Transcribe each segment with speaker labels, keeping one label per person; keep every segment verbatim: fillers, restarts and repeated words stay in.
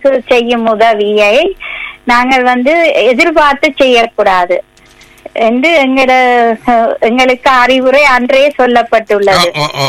Speaker 1: ஒருவருக்கு செய்யும் உதவியை நாங்கள் வந்து எதிர்பார்த்து செய்யக்கூடாது என்று எங்கட எங்களுக்கு அறிவுரை அன்றே சொல்லப்பட்டுள்ளது.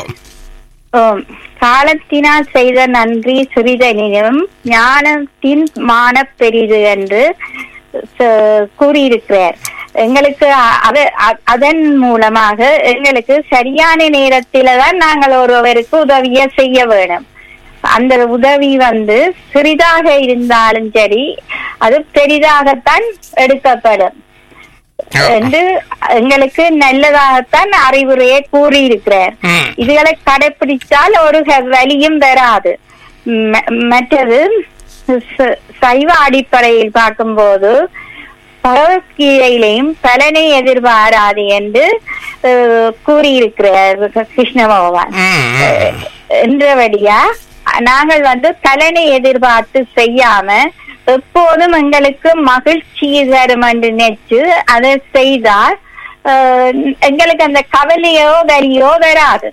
Speaker 1: காலத்தினால் செய்த நன்றி சிறிதெனினும் ஞானத்தின் மான பெரிது என்று கூறியிருக்கிறார். எங்களுக்கு அதன் மூலமாக எங்களுக்கு சரியான நேரத்தில தான் நாங்கள் ஒருவருக்கு உதவிய செய்ய வேணும். அந்த உதவி வந்து சிறிதாக இருந்தாலும் சரி அது பெரிதாகத்தான் எடுக்கப்படும் என்று எங்களுக்கு நல்லதாகத்தான் அறிவுரையை கூறியிருக்கிறார். இதுகளை கடைபிடித்தால் ஒரு வலியும் வராது. மற்றது சைவ அடிப்படையில் பார்க்கும்போது பகவத்கீதையிலையும் பலனை எதிர்பாராது என்று கூறியிருக்கிறார் கிருஷ்ண பகவான். என்றபடியா நாங்கள் வந்து பலனை எதிர்பார்த்து செய்யாம எப்போதும் எங்களுக்கு மகிழ்ச்சி தரும் என்று நினைச்சு அதை செய்தால் எங்களுக்கு அந்த கவலையோ வலியோ வராது.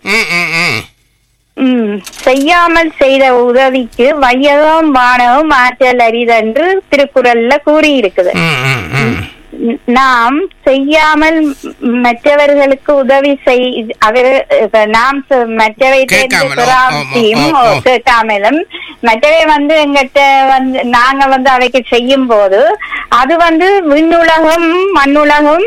Speaker 1: உம் செய்யாமல் செய்த உதவிக்கு வையகம் வானகம் ஆற்றல் அரிதென்று திருக்குறள்ல கூறியிருக்குது. நாம் செய்யாமல் மற்றவர்களுக்கு உதவி செய் அவர் நாம் மற்றவை கேட்காமலும் மற்றவை வந்து எங்கிட்ட வந்து நாங்க வந்து அவைக்கு செய்யும் போது அது வந்து விண்ணுலகம் மண்ணுலகம்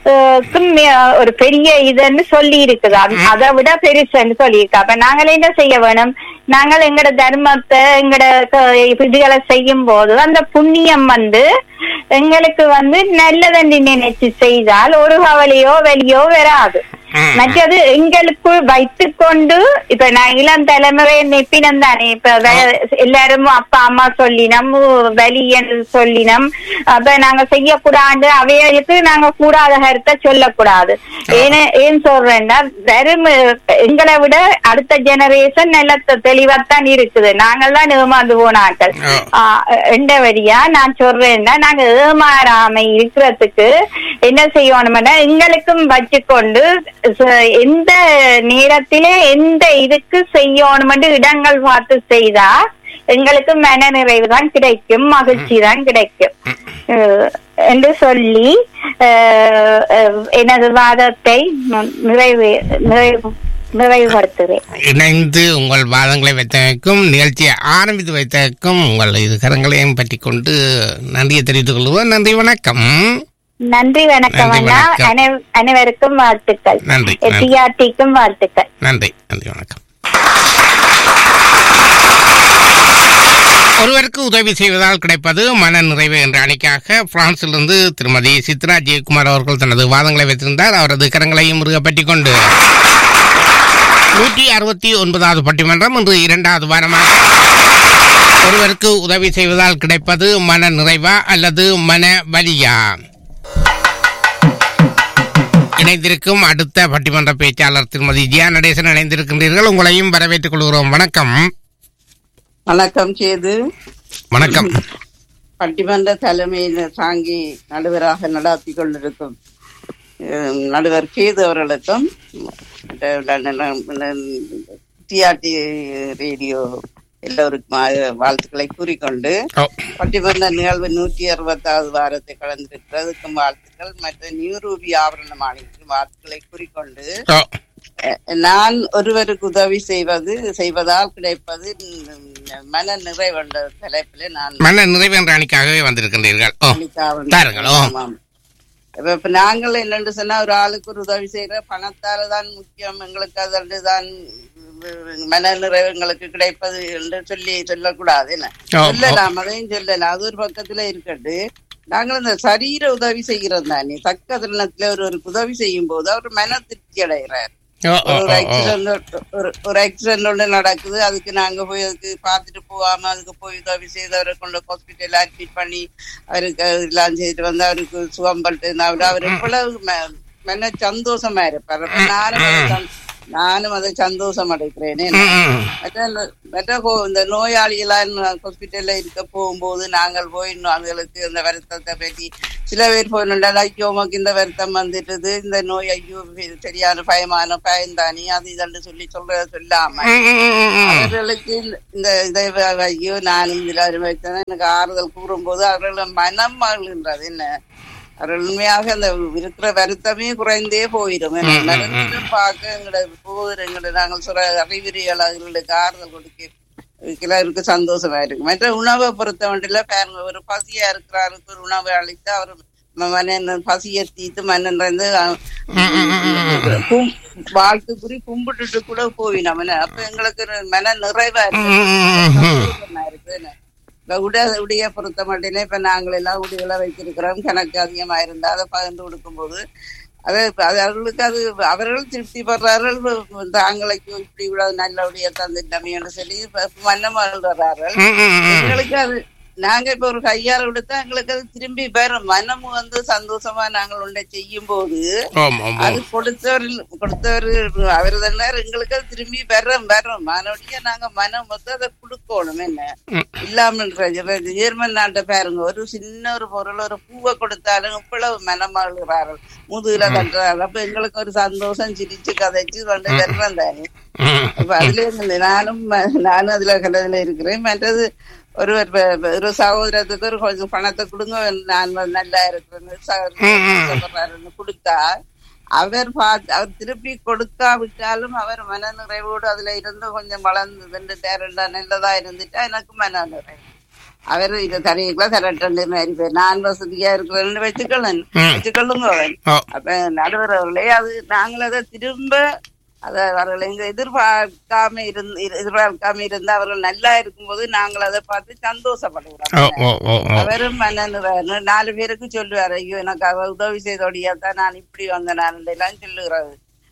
Speaker 1: ஒரு பெரிய இதுன்னு சொல்லி இருக்குது. அதை விட பெருசுன்னு சொல்லியிருக்கு. அப்ப நாங்கள் என்ன செய்ய வேணும்? நாங்கள் எங்கட தர்மத்தை எங்கட இதுகளை செய்யும் போது அந்த புண்ணியம் வந்து எங்களுக்கு வந்து நல்லதென்று நினைச்சு செய்தால் ஒரு கவலையோ வெளியோ வராது. மற்றது எங்களுக்குள் வைத்து கொண்டு இப்ப நான் இளம் தலைமுறை நெப்பினம் தானே, இப்ப எல்லாரும் அப்பா அம்மா சொல்லினோம் வலி என்று சொல்லினோம். அப்ப நாங்க செய்யக்கூடாது அவைகளுக்கு நாங்க கூடாத கருத்தை சொல்லக்கூடாது. ஏன்னு ஏன் சொல்றேன்னா வெறும் எங்களை விட அடுத்த ஜெனரேஷன் நல்ல தெளிவாத்தான் இருக்குது. நாங்கள் தான் ஏமாந்து போனாக்கள். ஆஹ் எந்த வழியா நான் சொல்றேன்னா நாங்க ஏமாறாம இருக்கிறதுக்கு என்ன செய்யணும்னா எங்களுக்கும் வச்சுக்கொண்டு எந்த நேரத்திலே எந்த இதுக்கு செய்யணும் என்று இடங்கள் பார்த்து செய்தா எங்களுக்கு மன நிறைவு தான் கிடைக்கும், மகிழ்ச்சி தான் கிடைக்கும் என்று சொல்லி எனது வாதத்தை நிறைவு நிறைவு நிறைவுபடுத்துவேன்.
Speaker 2: இணைந்து உங்கள் வாதங்களை வைத்ததற்கும் நிகழ்ச்சியை ஆரம்பித்து வைத்ததற்கும் உங்கள் இரு கரங்களையும் பற்றி கொண்டு நன்றியை தெரிவித்துக் கொள்வோம். நன்றி, வணக்கம்.
Speaker 1: நன்றி, வணக்கம் அண்ணா. அனைவருக்கும் வாழ்த்துக்கள்.
Speaker 2: நன்றி.
Speaker 1: டிஆர்டிக்கும் வாழ்த்துக்கள்.
Speaker 2: நன்றி, நன்றி, வணக்கம். ஒருவருக்கு உதவி செய்வதால் கிடைப்பது மன நிறைவு என்ற அணிக்காக பிரான்சிலிருந்து திருமதி சித்ரா ஜெயக்குமார் அவர்கள் தனது வாதங்களை வைத்திருந்தார். அவரது கரங்களையும் முருகப்பற்றி கொண்டு நூற்றி அறுபத்தி ஒன்பதாவது பட்டிமன்றம் இன்று இரண்டாவது வாரமாக ஒருவருக்கு உதவி செய்வதால் கிடைப்பது மன நிறைவா அல்லது மன வலியா? இணைந்திருக்கும் அடுத்த பட்டிமன்ற பேச்சாளர் திருமதி ஜியா நடேசன் இணைந்திருக்கின்றீர்கள். உங்களையும் வரவேற்றுக் கொள்கிறோம். வணக்கம்.
Speaker 3: வணக்கம் சேது.
Speaker 2: வணக்கம்.
Speaker 3: பட்டிமன்ற தலைமையில் தாங்கி நடுவராக நடாத்தி கொண்டிருக்கும் நடுவர் சேது அவர்களுக்கும் டிஆர்டி ரேடியோ எல்லோருக்கும் வாழ்த்துக்களை கூறிக்கொண்டு பட்டிமன்ற நிகழ்வு நூற்றி அறுபத்தாவது வாரத்தை கலந்திருக்கிறதுக்கும் வாழ்த்துக்கள். மற்ற நியூரூபி ஆவரணமானிக்கு வாழ்த்துக்களை கூறிக்கொண்டு நான் ஒருவருக்கு உதவி செய்வது செய்வதால் கிடைப்பது மன நிறைவு என்ற தலைப்பில் நான்
Speaker 2: மன நிறைவு என்ற அணிக்காகவே வந்திருக்கின்றீர்கள்.
Speaker 3: இப்ப நாங்கள் என்னென்று சொன்னா ஒரு ஆளுக்கு ஒரு உதவி செய்யற பணத்தால தான் முக்கியம், எங்களுக்கு அதற்கு தான் மன நிறைவு எங்களுக்கு கிடைப்பது என்று சொல்லி சொல்லக்கூடாது. என்ன சொல்லலாம், அதையும் சொல்லலாம். அது ஒரு பக்கத்துல இருக்கட்டு. நாங்கள் இந்த சரீர உதவி செய்கிறது தானே, தக்க தருணத்துல ஒருவருக்கு உதவி செய்யும் போது அவர் மன திருப்தி அடைகிறார். ஒரு ஆக்சிடென்ட் ஒரு ஆக்சிடென்ட் ஒன்று நடக்குது, அதுக்கு நாங்க போய் அதுக்கு பார்த்துட்டு போகாம அதுக்கு போய் உதவி செய்து அவரை கொண்டு ஹாஸ்பிட்டல் அட்மிட் பண்ணி அவருக்கு எல்லாம் செய்துட்டு வந்து அவருக்கு சுகம் பட்டு அவர் எவ்வளவு மன சந்தோஷமா இருப்பார். நானும் நானும் அதை சந்தோஷம் அடைக்கிறேன். இந்த நோயாளிகளான் ஹாஸ்பிட்டல்ல இருக்க போகும்போது நாங்கள் போய் அதுகளுக்கு இந்த வருத்தத்தை பற்றி சில பேர் போயிடா ஐயோ உமக்கு இந்த வருத்தம் வந்துட்டுது, இந்த நோய் ஐயோ சரியான பயமான பயந்தானி அது இதன்னு சொல்லி சொல்றத சொல்லாம அவர்களுக்கு இந்த இதை ஐயோ நானும் இதுல வைத்தேன் எனக்கு ஆறுதல் கூறும்போது அவர்கள் மனம் மகிழ்கின்றது. என்ன அவர்கள் உண்மையாக அந்த இருக்கிற வருத்தமே குறைந்தே போயிடும். பார்க்க எங்களோட போகிற எங்களோட நாங்கள் சொல்ற அறிவுரைகள் அவர்களுக்கு ஆறுதல் கொடுக்க கிளருக்கு சந்தோஷமா இருக்கு. மற்ற உணவை பொறுத்த வண்டியில பாருங்க, ஒரு பசியா இருக்கிறாருக்கு ஒரு உணவை அளித்து அவர் மன்னன் பசியை தீத்து மன்னன் வந்து வாழ்த்து குறி கும்பிட்டுட்டு கூட போவினோம். அப்ப எங்களுக்கு மன நிறைவா இருக்கு. உட உடைய பொறுத்த மட்டும் இப்ப நாங்கள் எல்லாம் உடைகளை வைத்திருக்கிறோம். கணக்கு அதிகமா இருந்தா அதை பகிர்ந்து கொடுக்கும் போது அது அவர்களுக்கு அது அவர்கள் திருப்தி படுறார்கள். தாங்களுக்கு இப்படி இவ்வளவு நல்ல உடைய தந்துட்டமைன்னு சொல்லி மன்னமாக வர்றார்கள். எங்களுக்கு அது நாங்க இப்ப ஒரு கையால விடுத்தா எங்களுக்கு அது திரும்பி வரும். மனமும் வந்து சந்தோஷமா நாங்கள் ஒன்றை செய்யும் போது அது கொடுத்தவர் கொடுத்தவர் அவர் தானே எங்களுக்கு அது திரும்பி வரும் வரும் மனோடைய நாங்க மனம் வந்து அதை கொடுக்கணும். என்ன இல்லாம ஜெர்மன் நாட்டை பாருங்க, ஒரு சின்ன ஒரு பொருள் ஒரு பூவை கொடுத்தாலும் இவ்வளவு மனமாளுகிறார்கள், முதுகுல தட்டுறாரு. அப்ப எங்களுக்கு ஒரு சந்தோஷம் சிரிச்சு கதைச்சு கொண்டு வர்றோம் தானே. அப்ப அதுல இருந்து நானும் நானும் அதுல கலதுல இருக்கிறேன். மற்றது ஒரு ஒரு சகோதரத்துக்கு ஒரு கொஞ்சம் பணத்தை கொடுங்க நான் நல்லா இருக்கிறேன்னு கொடுத்தா அவர் பார்த்து அவர் திருப்பி கொடுக்காவிட்டாலும் அவர் மன நிறைவோடு அதுல இருந்து கொஞ்சம் வளர்ந்து ரெண்டுட்டா நல்லதா இருந்துட்டா எனக்கு மன நிறைவு. அவர் இது தனிக்குள்ள தரட்டு மாதிரி பேர் நான் வசதியா இருக்கிறேன்னு வச்சுக்கணும் வச்சுக்கொள்ளுங்க. அப்ப நடுவர்களே அது நாங்கள் அதை திரும்ப அதை அவர்கள் எங்க எதிர்பார்க்காம இருந்து எதிர்பார்க்காம இருந்து அவர்கள் நல்லா இருக்கும்போது நாங்கள் அதை பார்த்து சந்தோஷப்படுகிறோம். அவரும் மன்னன் நாலு பேருக்கு சொல்லுவாரு, ஐயோ எனக்கு அவ உதவி செய்தோடியாத்தான் நான் இப்படி வந்தேன் நான் எல்லாம் சொல்லுகிறாரு.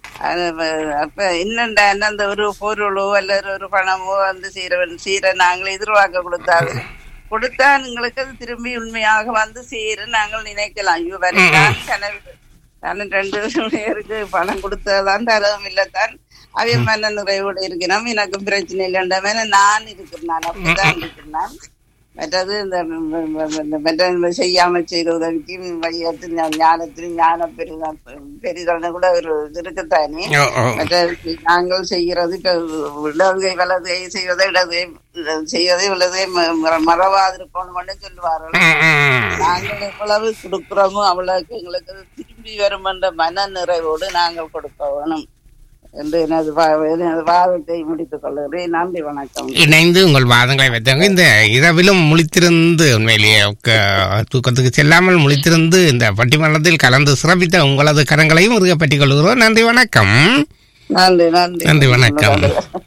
Speaker 3: அப்ப என்னண்டா என்ன அந்த ஒரு பொருளோ அல்லது ஒரு பணமோ வந்து சீர சீர நாங்கள் எதிர்பார்க்க கொடுத்தாது கொடுத்தா எங்களுக்கு அது திரும்பி உண்மையாக வந்து சீர நாங்கள் நினைக்கலாம். ஐயோ வரைதான் கனவு நானும் ரெண்டு பேருக்கு பணம் கொடுத்ததான் தரவும் இல்லத்தான் அவைய மன நிறைவோடு இருக்கிறோம். எனக்கும் பிரச்சனை இல்லைன்ற மேல நான் இருக்கிறேன், நான் அப்படிதான் இருக்கிறேன். மற்றது இந்த மற்ற செய்யாம செய்த உதவிக்கு வையத்து ஞானத்திலும் ஞான பெரிதா பெரிதான கூட ஒரு இருக்குத்தானே. மற்ற நாங்கள் செய்யறது இப்ப இடதுகை வலதுகை செய்வதை இடதுகை செய்வதை வலதுகை மறவாது இருக்கணும்னு சொல்லுவார்கள். நாங்கள் எவ்வளவு கொடுக்கிறோமோ அவ்வளவுக்கு எங்களுக்கு திரும்பி வரும் என்ற மன நிறைவோடு நாங்கள் கொடுக்க வேணும் என்று எனது வாதத்தை முடித்துக் கொள்கிறேன். நன்றி, வணக்கம்.
Speaker 2: இணைந்து உங்கள் வாதங்களை வைத்தாங்க. இந்த இரவிலும் முழித்திருந்து உண்மையிலேயே தூக்கத்துக்கு செல்லாமல் முழித்திருந்து இந்த பட்டிமன்றத்தில் கலந்து சிறப்பித்த உங்களது கரங்களையும் உருக பற்றிக் கொள்கிறோம். நன்றி, வணக்கம்.
Speaker 3: நன்றி நன்றி
Speaker 2: நன்றி, வணக்கம்.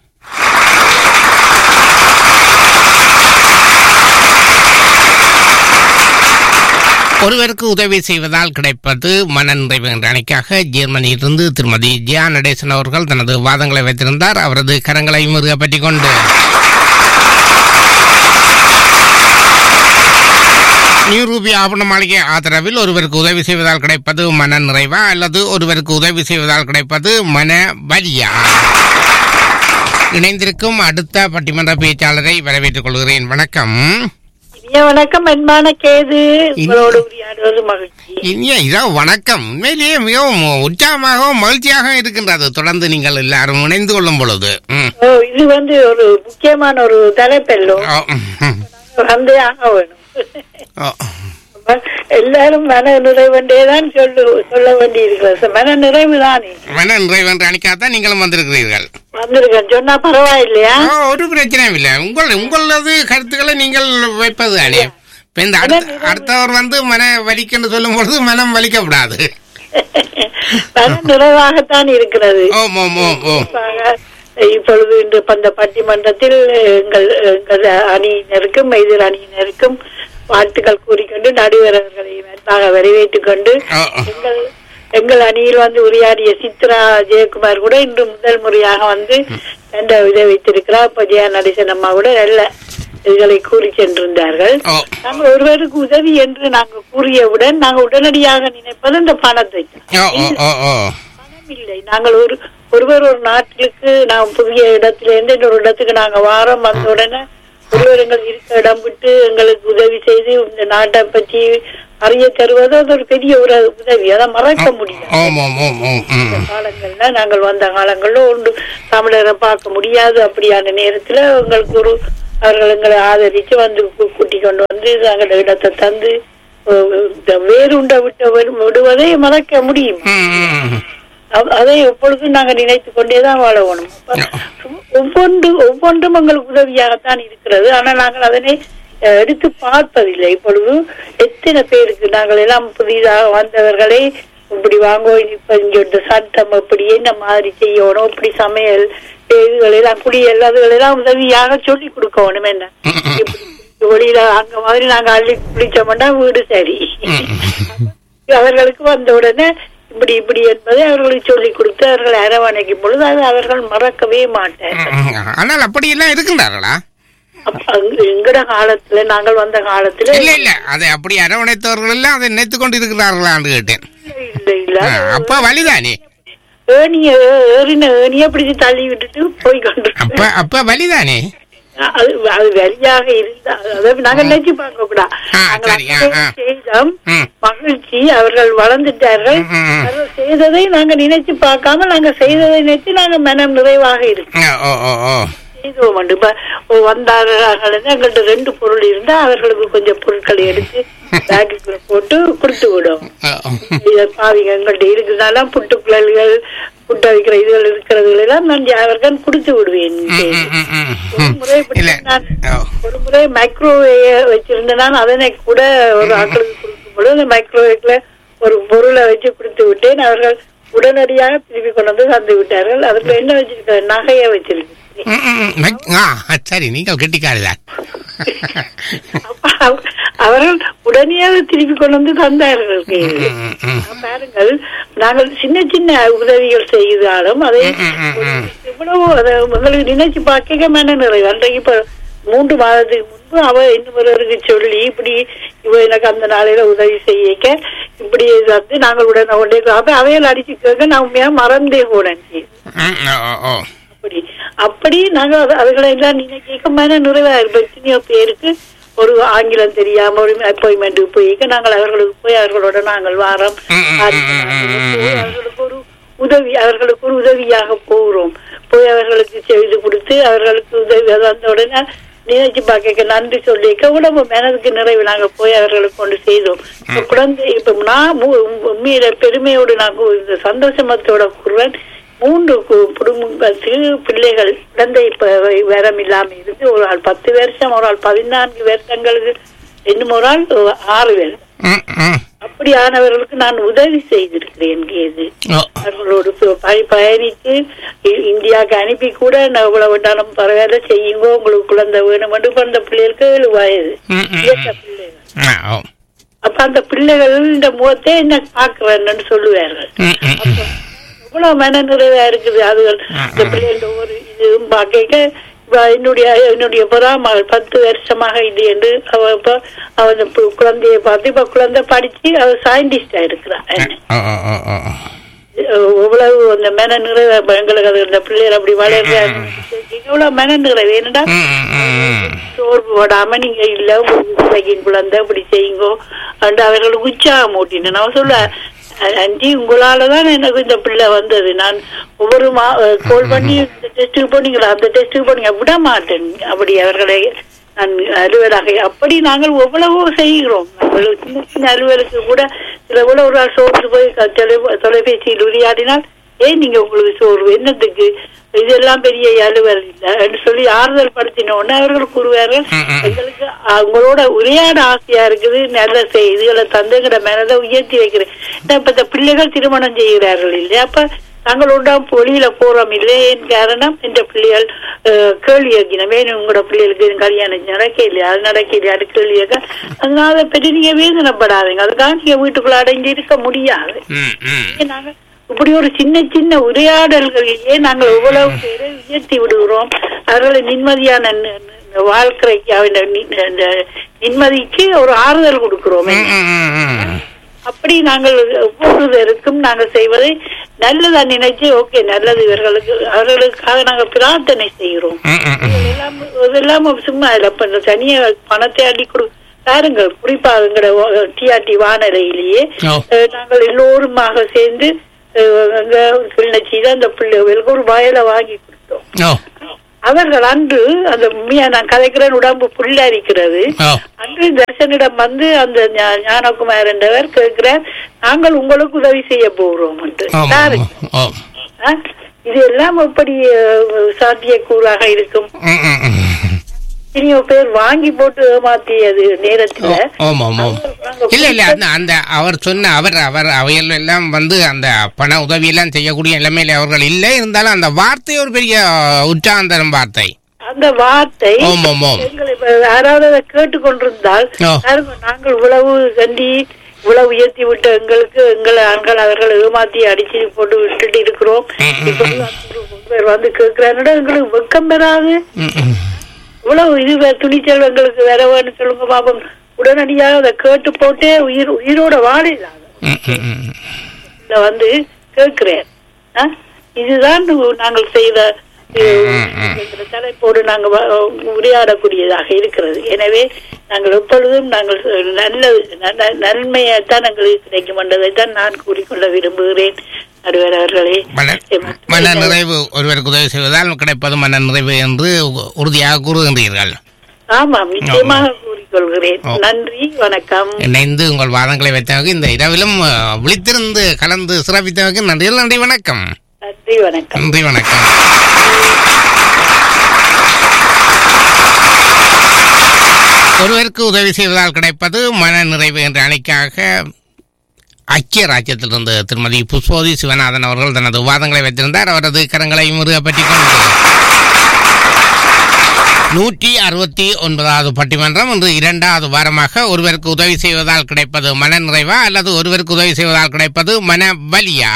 Speaker 2: ஒருவருக்கு உதவி செய்வதால் கிடைப்பது மன நிறைவு என்ற அணிக்காக ஜெர்மனியிலிருந்து திருமதி ஜியா நடேசன் அவர்கள் தனது வாதங்களை வைத்திருந்தார். அவரது கரங்களை முருக பற்றி கொண்டு நியூ ரூபி ஆவண மாளிகை ஆதரவில் ஒருவருக்கு உதவி செய்வதால் கிடைப்பது மன நிறைவா அல்லது ஒருவருக்கு உதவி செய்வதால் கிடைப்பது மன வலியா? இணைந்திருக்கும் அடுத்த பட்டிமன்ற பேச்சாளரை வரவேற்றுக் கொள்கிறேன். வணக்கம்.
Speaker 4: வணக்கம். அன்பான கேது, உங்களோடு உரையாடுவது மகிழ்ச்சி.
Speaker 2: இனிய இரவு வணக்கம். உண்மையிலேயே மிகவும் உற்சாகமாகவும் மகிழ்ச்சியாக இருக்கின்றது தொடர்ந்து நீங்கள் எல்லாரும் இணைந்து கொள்ளும் பொழுது.
Speaker 4: இது வந்து ஒரு முக்கியமான ஒரு தலைப்பெல்லோ வந்தே ஆக வேணும். எல்லாரும் மன நிறைவுண்டேதான் சொல்லு சொல்ல வேண்டி இருக்கிறது. மன நிறைவு தானே
Speaker 2: மன நிறைவு என்று அணிக்காதான் நீங்களும் வந்திருக்கிறீர்கள்.
Speaker 4: வந்திருக்கேன் சொன்னா பரவாயில்லையா?
Speaker 2: ஒரு பிரச்சனையும் இல்லை. உங்கள் உங்களது கருத்துக்களை நீங்கள் வைப்பது தானே. இந்த அடுத்தவர் வந்து மன வலிக்கன்னு சொல்லும் பொழுது மனம் வலிக்கப்படாது.
Speaker 4: மன நிறைவாகத்தான் இருக்கிறது.
Speaker 2: ஓம் ஓம் ஓம் ஓம்.
Speaker 4: இப்பொழுது இன்று அந்த பட்டிமன்றத்தில் எங்கள் எங்கள் அணியினருக்கும் எதிர் அணியினருக்கும் வாழ்த்துக்கள் கூறிக்கொண்டு நடுவர் அவர்களையும் அன்பாக வரவேற்றுக் கொண்டு எங்கள் எங்கள் அணியில் வந்து உரையாடிய சித்ரா ஜெயக்குமார் கூட இன்று முதல் முறையாக வந்து என்ற இதை வைத்திருக்கிறார். இப்ப ஜெயா நடேசன் அம்மா கூட நல்ல இதுகளை கூறி சென்றிருந்தார்கள். நாங்கள் ஒருவருக்கு உதவி என்று நாங்கள் கூறியவுடன் நாங்கள் உடனடியாக நினைப்பது இந்த பணத்தை. பணம் இல்லை. நாங்கள் ஒரு ஒருவர் ஒரு நாட்டிற்கு நான் புதிய இடத்துல இருந்து இன்னொரு இடத்துக்கு நாங்க வாரம் வந்த உடனே ஒருவர் எங்கள் இருக்க இடம் விட்டு எங்களுக்கு உதவி செய்து இந்த நாட்டை பற்றி அறிய தருவது அது ஒரு பெரிய ஒரு உதவி. அதை மறக்க முடியாது. காலங்கள்ல நாங்கள் வந்த காலங்கள்ல ஒன்று தமிழரை பார்க்க முடியாது. அப்படியான நேரத்துல உங்களுக்கு ஒரு அவர்கள் எங்களை ஆதரிச்சு வந்து கூட்டி கொண்டு வந்து நாங்கள் இடத்தை தந்து வேறுண்ட விட்டு விடுவதை மறக்க முடியும். அதை எப்பொழுதும் நாங்க நினைத்து கொண்டேதான் வாழணும். ஒவ்வொன்று ஒவ்வொன்றும் எங்களுக்கு உதவியாகத்தான் இருக்கிறது. ஆனால் நாங்கள் அதனை எடுத்து பார்ப்பதில்லை. இப்பொழுது எத்தனை பேருக்கு நாங்கள் எல்லாம் புதிதாக வந்தவர்களை இப்படி வாங்குவோம், இப்ப இங்க சட்டம் எப்படி என்ன மாதிரி செய்யணும், இப்படி சமையல் இதுகளெல்லாம் குடியல் அதுகளெல்லாம் உதவியாக சொல்லி கொடுக்கணும். என்ன வெளியில அங்க மாதிரி நாங்க அள்ளி குளிச்சோம்னா வீடு சரி. அவர்களுக்கு வந்த உடனே இப்படி இப்படி என்பதை அவர்களுக்கு சொல்லி கொடுத்து அவர்களை அரவணைக்கும் பொழுது அது அவர்கள் மறக்கவே மாட்டார்கள்.
Speaker 2: ஆனால் அப்படி எல்லாம் இருக்குறாங்களா
Speaker 4: எங்கட காலத்துல நாங்கள் வந்த காலத்துல?
Speaker 2: இல்ல இல்ல அதை அப்படி அரவணைத்தவர்கள் எல்லாம் அதை நினைத்து கொண்டு இருக்கிறார்களான்னு கேட்டேன்.
Speaker 4: இல்ல இல்ல
Speaker 2: அப்ப வலிதானே
Speaker 4: ஏனிய ஏறின ஏனிய பிடிச்சு தள்ளி விட்டுட்டு போய் கொண்டு
Speaker 2: அப்ப அப்ப வலிதானே
Speaker 4: அது அது வெளியாக இருந்தா நாங்க நினைச்சு பார்க்க கூடாது. செய்தோம் மகிழ்ச்சி, அவர்கள் வளர்ந்துட்டார்கள். செய்ததை நாங்க நினைச்சு பார்க்காம நாங்க செய்ததை நினைச்சு நாங்க மனம் நிறைவாக இருக்கோம். செய்தோம் இப்ப வந்தார்கள் எங்கள்கிட்ட ரெண்டு பொருள் இருந்தா அவர்களுக்கு கொஞ்சம் பொருட்களை எடுத்து பேக்குக்குள்ள போட்டு கொடுத்து விடும். பாவிங்க எங்கள்கிட்ட இருக்குதாலாம் புட்டு குழல்கள் புட்டு வைக்கிற இதுகள் இருக்கிறதுகள் எல்லாம் நான் அவர்கள் கொடுத்து விடுவேன். ஒரு முறை நான் ஒரு முறை மைக்ரோவேவ் வச்சிருந்தேன். அதனை கூட ஒரு ஆக்களுக்கு கொடுக்கும் பொழுது அந்த மைக்ரோவேவ்ல ஒரு பொருளை வச்சு கொடுத்து விட்டேன். அவர்கள் உடனடியாக திருப்பி கொண்டு வந்து தந்து விட்டார்கள். அதுக்கு என்ன வச்சிருக்க நகைய வச்சிருக்கு.
Speaker 2: சரி, நீங்கள் கெட்டிக்காரதான்.
Speaker 4: அவர்கள் உடனே திருப்பி கொண்டு வந்து தந்தார்கள். பாருங்கள், நாங்கள் சின்ன சின்ன உதவிகள் செய்தாலும் அதை இவ்வளவு உங்களுக்கு நினைச்சு பார்க்க மன நிறைவு. அன்றைக்கு இப்ப மூன்று மாதத்துக்கு முன்பு அவ இன்னொருவருக்கு சொல்லி இப்படி இவ எனக்கு அந்த நாளையில உதவி செய்ய இப்படி வந்து நாங்கள் உடனே உடனே அவையில் அடிச்சு கேட்க நான் உண்மையா மறந்தே போனேன். அப்படி அப்படி நாங்க அதுகளை எல்லாம் நினைக்க மன நிறைவா இருப்போம். எத்தனையோ பேருக்கு ஒரு ஆங்கிலம் தெரியாம ஒரு அப்பாயின்மெண்ட் போய் நாங்கள் அவர்களுக்கு போய் அவர்களோட நாங்கள் வாரம் அவர்களுக்கு ஒரு உதவி அவர்களுக்கு ஒரு உதவியாக போகிறோம். போய் அவர்களுக்கு செய்து கொடுத்து அவர்களுக்கு உதவி அந்த உடனே நினைச்சு பார்க்க நன்றி சொல்லிக்க உடம்பு மனதுக்கு நிறைவு நாங்க போய் அவர்களுக்கு கொண்டு செய்தோம். குழந்தை இப்ப நான் உண்மையில பெருமையோடு நான் இந்த சந்தோஷமத்தோட கூறுவேன். மூன்று குடும்பத்துக்கு பிள்ளைகள் குழந்தை வரம் இல்லாம இருந்து ஒரு ஆள் பத்து வருஷம், ஒரு ஆள் பதினான்கு வருஷங்களுக்கு, இன்னும் ஒரு ஆள் ஆறு பேர். அப்படியானவர்களுக்கு நான் உதவி செய்திருக்கிறேன். அவர்களோடு பயணித்து இந்தியாவுக்கு அனுப்பி கூட நான் இவ்வளவு வேண்டாலும் பரவாயில்ல செய்யுங்க, உங்களுக்கு குழந்தை வேணும் என்று அந்த பிள்ளைகளுக்கு ஏழு வயது பிள்ளைகள். அப்ப அந்த பிள்ளைகள் இந்த முகத்தை என்ன பாக்குறேன்னு சொல்லுவார்கள். இவ்வளவு மன நிறைவா இருக்குது. அதுகள் இந்த பிள்ளைகளோட ஒரு இது பாக்க என்னுடைய என்னுடைய பராமகள் பத்து வருஷமாக இது என்று அவ இப்ப அவன் குழந்தைய பார்த்து இப்ப குழந்தை படிச்சு அவ சயின்டிஸ்டா இருக்கிறான். இவ்வளவு அந்த மன நிறைவு எங்களுக்கு அது இந்த பிள்ளைகள் அப்படி வளர்ற இவ்வளவு மன நிறைவு. என்னடா சோர்வு போடாம நீங்க இல்ல குழந்தை இப்படி செய்யுங்கோ அண்டு அவர்களுக்கு உற்சாகம் ஊட்டினேன். நான் சொல்ல அஞ்சி உங்களாலதான் எனக்கு இந்த பிள்ளை வந்தது. நான் ஒவ்வொரு மா கோல் பண்ணி இந்த டெஸ்ட்டுக்கு போனீங்களா அந்த டெஸ்ட்டுக்கு போனீங்க விட மாட்டேன். அப்படி அவர்களை நான் அலுவலாக அப்படி நாங்கள் எவ்வளவோ செய்கிறோம். சின்ன சின்ன அலுவலுக்கு கூட சில கூட ஒரு நாள் சோர்ந்து போய் தொலைபேசியில் உரையாடினால் ஏன் நீங்க உங்களுக்கு சோர்வு என்னத்துக்கு இதெல்லாம் பெரிய அலுவல் இல்லை சொல்லி ஆறுதல் படுத்தினோன்னு அவர்கள் கூறுவார்கள். எங்களுக்கு அவங்களோட உரையாட ஆசையா இருக்குது. நல்ல இதுகளை தந்தைங்கிற மேலதான் உயர்த்தி வைக்கிறேன். இப்ப இந்த பிள்ளைகள் திருமணம் செய்கிறார்கள் இல்லையா, அப்ப நாங்களோட வெளியில போறோம் இல்லையே. என் காரணம் இந்த பிள்ளைகள் கேள்வி கேட்கணும், வேணும் உங்களோட பிள்ளைகளுக்கு கல்யாணம் நடக்க இல்லையா, அது நடக்க இல்லையா அது கேள்வி கேட்க. அதனால அதை பற்றி நீங்க வேதனைப்படாதீங்க. அதுக்காக நீங்க வீட்டுக்குள்ள அடைஞ்சு இருக்க முடியாது. நாங்க இப்படி ஒரு சின்ன சின்ன உரையாடல்களிலேயே நாங்கள் எவ்வளவு பேரை உயர்த்தி விடுகிறோம். அவர்களை நிம்மதியான வாழ்க்கைக்கு நிம்மதிக்கு ஒரு ஆறுதல் கொடுக்கிறோம். அப்படி நாங்கள் ஒவ்வொருவருக்கும் நாங்கள் செய்வதை நல்லதா நினைச்சு ஓகே நல்லது இவர்களுக்கு அவர்களுக்காக நாங்கள் பிரார்த்தனை செய்கிறோம். இதெல்லாம் இதெல்லாம் சும்மா இல்ல தனியா பணத்தை அள்ளி கொடு பாருங்கள். குறிப்பாக எங்களோட டிஆர்டி வானொலியிலேயே நாங்கள் எல்லோருமாக சேர்ந்து கிளிநொச்சி அந்த பிள்ளைகளுக்கு ஒரு வயலை வாங்கி கொடுத்தோம். அவர்கள் அன்று அந்த உண்மையா நான் கதைக்கிறேன் உடம்பு புள்ள இருக்கிறது. அன்று தர்சனிடம் வந்து அந்த ஞானகுமார் என்றவர் கேட்கிறார், நாங்கள் உங்களுக்கு உதவி செய்ய போகிறோம் என்று. இது எல்லாம் எப்படி சாத்தியக்கூறாக இருக்கும்? எத்தனையோ பேர் வாங்கி போட்டு ஏமாத்தியது நேரத்துல.
Speaker 2: இல்ல இல்ல அந்த அவர் சொன்ன அவர் அவர் அவையல் எல்லாம் வந்து அந்த பண உதவி எல்லாம் செய்யக்கூடிய நிலைமையில அவர்கள் இல்லை. இருந்தாலும் அந்த வார்த்தை ஒரு பெரிய உற்சாகந்தரம் வார்த்தை.
Speaker 4: அந்த வார்த்தை யாராவது அதை கேட்டுக்கொண்டிருந்தால் நாங்கள் உழவு கண்டி இவ்வளவு உயர்த்தி விட்டு எங்களுக்கு எங்களை ஆண்கள் அவர்கள் ஏமாத்தி அடிச்சு போட்டு விட்டுட்டு இருக்கிறோம். இப்ப வந்து கேட்கிறாங்க, எங்களுக்கு வெக்கம் பெறாது இவ்வளவு இது துணிச்சல் எங்களுக்கு வேற வேணும்னு சொல்லுங்க பாப்போம். உடனடியாக அதை கேட்டு போட்டே உயிர் உயிரோட வாழலாம் வந்து கேட்கிறேன். இதுதான் நாங்கள் செய்த தலைப்போடு நாங்கள் உரையாடக்கூடியதாக இருக்கிறது. எனவே நாங்கள் எப்பொழுதும் நாங்கள் நல்ல நன்மையைத்தான் எங்களுக்கு கிடைக்கும் என்றதைத்தான் நான் கூறிக்கொள்ள விரும்புகிறேன். நடுவர்களே,
Speaker 2: மன நிறைவு ஒருவருக்கு உதவி செய்வதால் கிடைப்பது மன நிறைவு என்று உறுதியாக கூறுகின்றீர்கள்.
Speaker 4: ஆமாம், நிச்சயமாக கூறிக்கொள்கிறேன். நன்றி, வணக்கம்.
Speaker 2: இணைந்து உங்கள் வாதங்களை வைத்தவங்க இந்த இரவிலும் விழித்திருந்து கலந்து சிறப்பித்தவங்க நன்றி. நன்றி, வணக்கம்.
Speaker 4: நன்றி, வணக்கம்.
Speaker 2: நன்றி, வணக்கம். ஒருவருக்கு உதவி செய்வதால் கிடைப்பது மன நிறைவு என்ற அணிக்காக ஐக்கிய ராஜ்யத்திலிருந்து திருமதி புஷ்போதி சிவநாதன் அவர்கள் தனது வாதங்களை வைத்திருந்தார். அவரது கரங்களை முருக பற்றி கொண்டு நூற்றி அறுபத்தி ஒன்பதாவது பட்டிமன்றம் இன்று இரண்டாவது வாரமாக ஒருவருக்கு உதவி செய்வதால் கிடைப்பது மன நிறைவா அல்லது ஒருவருக்கு உதவி செய்வதால் கிடைப்பது மன வலியா?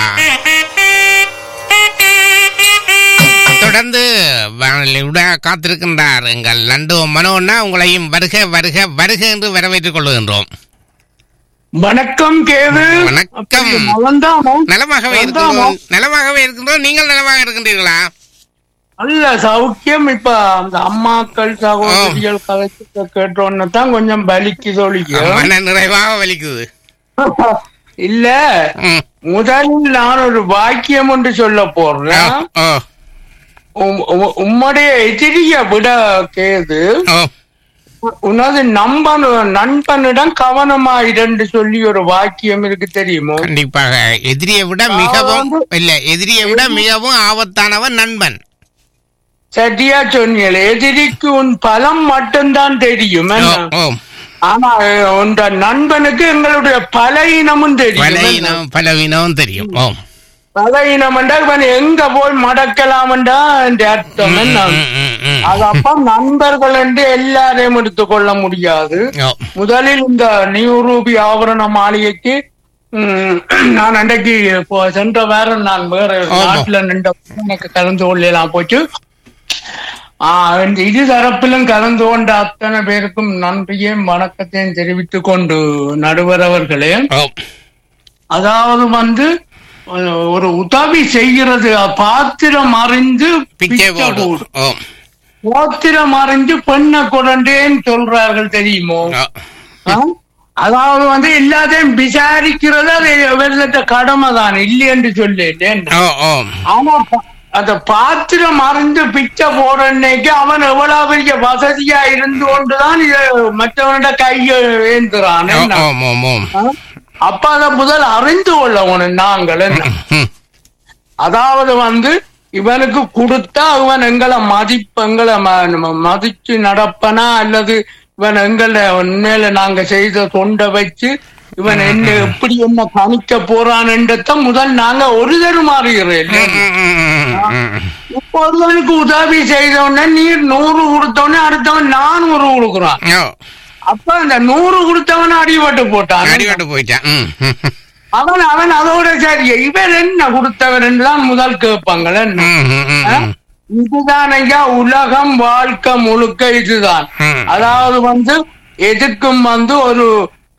Speaker 2: தொடர்ந்து காத்திருக்கின்றார் எங்கள் லண்டு மனோன்னா. உங்களையும் வருக வருக வருக என்று வரவேற்றுக் கொள்ளுகின்றோம்.
Speaker 5: வணக்கம் கேது.
Speaker 2: வணக்கம். நலமாகவே இருக்கின்றோம். நலமாகவே இருக்கின்றோம். நீங்கள் நலமாக இருக்கின்றீர்களா?
Speaker 5: அல்ல, சௌக்கியம். இப்ப அந்த அம்மாக்கள் சகோதரிகள் கதைச்சு கேட்டோன்னு தான் கொஞ்சம் வலிக்குது.
Speaker 2: மன நிறைவாக வலிக்குது.
Speaker 5: இல்ல, முதலில் நான் ஒரு வாக்கியம் ஒன்று சொல்ல போறேன். உம்முடைய எதிரிய விட கேது உனது நம்பன் நண்பனிடம் கவனமா இரண்டு சொல்லி ஒரு வாக்கியம் இருக்கு, தெரியுமோ?
Speaker 2: கண்டிப்பாக. எதிரியை விட மிகவும் இல்ல எதிரியை விட மிகவும் ஆபத்தானவன் நண்பன்.
Speaker 5: சரியா சொன்னீங்க. எதிரிக்கு உன் பலம் மட்டும்தான் தெரியும், ஆனா உன் நண்பனுக்கு எங்களுடைய பலவீனமும் தெரியும்.
Speaker 2: பலவீனமும் தெரியும்.
Speaker 5: பலவீனம் என்றால் எங்க போய் மடக்கலாம் என்ற அர்த்தம். அது அப்ப நண்பர்கள் என்று எல்லாரையும் எடுத்துக் கொள்ள முடியாது. முதலில் இந்த நியூ ரூபி ஆபரண மாளிகைக்கு நான் அன்றைக்கு சென்ற வாரம் நான் வேற நாட்டுல நின்ற எனக்கு கலந்து கொள்ளலாம் போச்சு. ஆஹ் இரு தரப்பிலும் கலந்து கொண்ட அத்தனை பேருக்கும் நன்றியையும் வணக்கத்தையும் தெரிவித்துக் கொண்டு நடுவர் அவர்களே, அதாவது வந்து ஒரு உதவி செய்கிறது பாத்திரம் அறிந்து பாத்திரம் அறிஞ்சு பெண்ணை கொண்டேன்னு சொல்றார்கள், தெரியுமோ? அதாவது வந்து எல்லாத்தையும் விசாரிக்கிறது அது வெள்ளத்த கடமை தான், இல்லை என்று சொல்லேன். ஆனா அந்த பாத்திரம் அறிந்து பிச்சை போறன்னைக்கு அவன் எவ்வளவு பெரிய வசதியா இருந்து கொண்டுதான் இத மற்றவனோட கையை ஏந்துறான். அப்ப அத முதல் அறிந்து கொள்ள நாங்கள் அதாவது வந்து இவனுக்கு கொடுத்தா இவன் எங்களை மதிப்பு எங்களை மதிச்சு நடப்பனா அல்லது இவன் எங்களை உண்மையில நாங்க செய்த தொண்டை வச்சு இவன் என்ன எப்படி என்ன கணிக்க போறான்ன்றத முதல் நாங்க ஒரு தரு மாறுகிறேன். இப்போ ஒருவனுக்கு உதவி செய்தோடனே நீர் நூறு கொடுத்தோடனே அடுத்தவன் நானூறு கொடுக்குறான். அப்ப இந்த நூறு கொடுத்தவன் அடிபட்டு போட்டான்,
Speaker 2: அடிபட்டு போயிட்டான்.
Speaker 5: அவன் அவன் அதோட சரி இவன் என்ன கொடுத்தவன் என்றுதான் முதல் கேட்பாங்க. இதுதான் ஐயா உலகம், வாழ்க்கை முழுக்க இதுதான். அதாவது வந்து எதுக்கும் வந்து ஒரு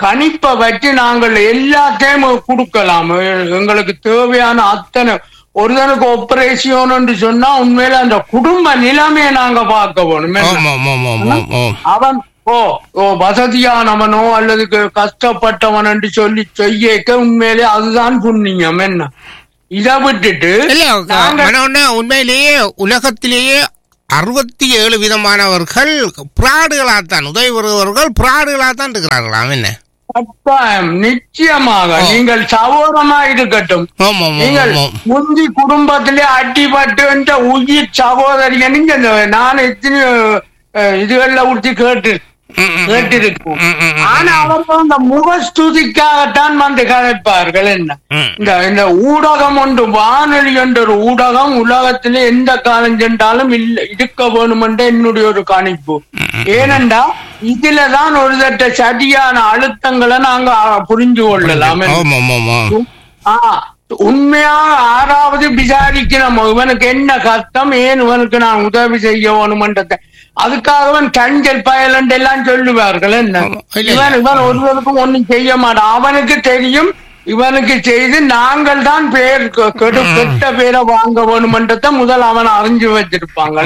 Speaker 5: கணிப்பை வச்சு நாங்கள் எல்லாத்தையும் கொடுக்கலாம். எங்களுக்கு தேவையான அத்தனை ஒருத்தனுக்கு ஆபரேஷன் சொன்னா உண்மையில அந்த குடும்ப நிலைமையை நாங்க பார்க்க வேணும். அவன் ஓ ஓ வசதியானவனோ அல்லது கஷ்டப்பட்டவன் என்று சொல்லி செய்யக்க உண்மையிலே அதுதான் புண்ணியம். என்ன இதை விட்டுட்டு
Speaker 2: உண்மையிலேயே உலகத்திலேயே அறுபத்தி ஏழு விதமானவர்கள் பிராடுகளாத்தான் உதவி வருபவர்கள் பிராடுகளாத்தான் இருக்கிறார்களாம். என்ன
Speaker 5: நிச்சயமாக நீங்கள் சகோதரமா இருக்கட்டும். நீங்கள் முந்தி குடும்பத்திலே அடிபட்டு உயிர் சகோதரி நீங்க நான் எத்தனை இதுகள்ல உடுத்தி கேட்டு கேட்டிருக்கும். ஆனா அவர்கள் அந்த முகஸ்துதிக்காகத்தான் வந்து கதைப்பார்கள். என்ன இந்த இந்த ஊடகம் ஒன்று வானொலி என்ற ஒரு ஊடகம் உலகத்திலே எந்த காலம் சென்றாலும் இல்ல இருக்க வேணும் என்ற என்னுடைய ஒரு கணிப்பு. ஏனென்றா இதுலதான் ஒரு தட்ட சரியான அழுத்தங்களை நாங்க புரிஞ்சு கொள்ளலாம். ஆஹ் உண்மையாக ஆறாவது விசாரிக்கணும் இவனுக்கு என்ன கஷ்டம், ஏன் இவனுக்கு நான் உதவி செய்ய வேணுமன்றத. அதுக்காக அவன் கஞ்சல் பயலண்ட் எல்லாம் சொல்லுவார்கள். என்ன இவன் இவன் ஒருவருக்கும் ஒன்னும் செய்ய மாட்டான். அவனுக்கு தெரியும் இவனுக்கு செய்து நாங்கள் தான் பேர் கெடு கெட்ட பேரை வாங்க வேணுமன்றத முதல் அவன் அறிஞ்சு வச்சிருப்பாங்க.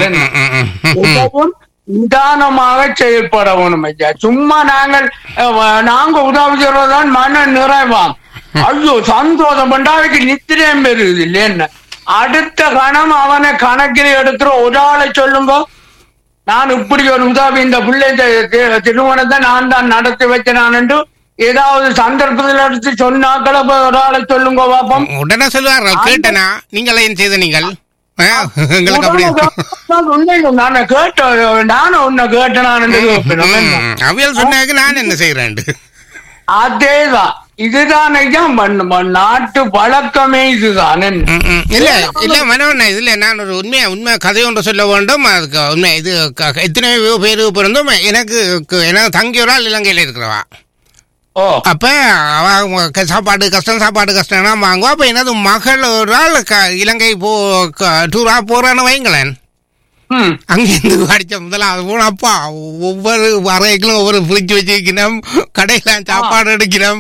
Speaker 5: நிதானமாக செயல்பட வேணும் ஐயா. சும்மா நாங்கள் நாங்க உதவி சொல்றதான் மன நிறைவாம். ஐயோ சந்தோஷம் பண்டாவுக்கு நித்திரம் பெறுது இல்லையா. அடுத்த கணம் அவனை கணக்கில் எடுக்கிற ஒரு ஆளை சொல்லுங்க, நான் இப்படி ஒரு உதவி இந்த பிள்ளை திருமணத்தை நான் தான் நடத்தி வச்சேன் என்று ஏதாவது சந்தர்ப்பத்தில் எடுத்து சொன்னாக்கள ஒரு ஆளை சொல்லுங்க பாப்போம்.
Speaker 2: உடனே சொல்லுவார் கேட்டனா நீங்கள் ஏன் செய்த நீங்கள்
Speaker 5: நானே கேட்ட நானும் உன்னை கேட்டேன்
Speaker 2: அவியல் சொன்னாங்க நான் என்ன செய்யறேன்.
Speaker 5: அதேதான் இதுதான் நாட்டு வழக்கமே இதுதான்.
Speaker 2: இல்ல இல்ல மனோண்ணா இதுல நான் ஒரு உண்மையா உண்மை கதை ஒன்று சொல்ல வேண்டும். அதுக்கு உண்மை இது எத்தனையோ பேரு பிறந்தும் எனக்கு எனக்கு தங்கியோரால் இலங்கையில இருக்கிறவா. அப்ப சாப்பாடு கஷ்டம் சாப்பாடு கஷ்டம்னா வாங்குவா. அப்ப எனது மகள் ஒரு ஆள் இலங்கை போ டூரா போறான்னு வைங்களேன். அங்கிருந்து படிச்ச முதல்ல போனப்பா ஒவ்வொரு வரைக்கும் ஒவ்வொரு பிடிச்சு வச்சிருக்கணும், கடையில சாப்பாடு எடுக்கணும்.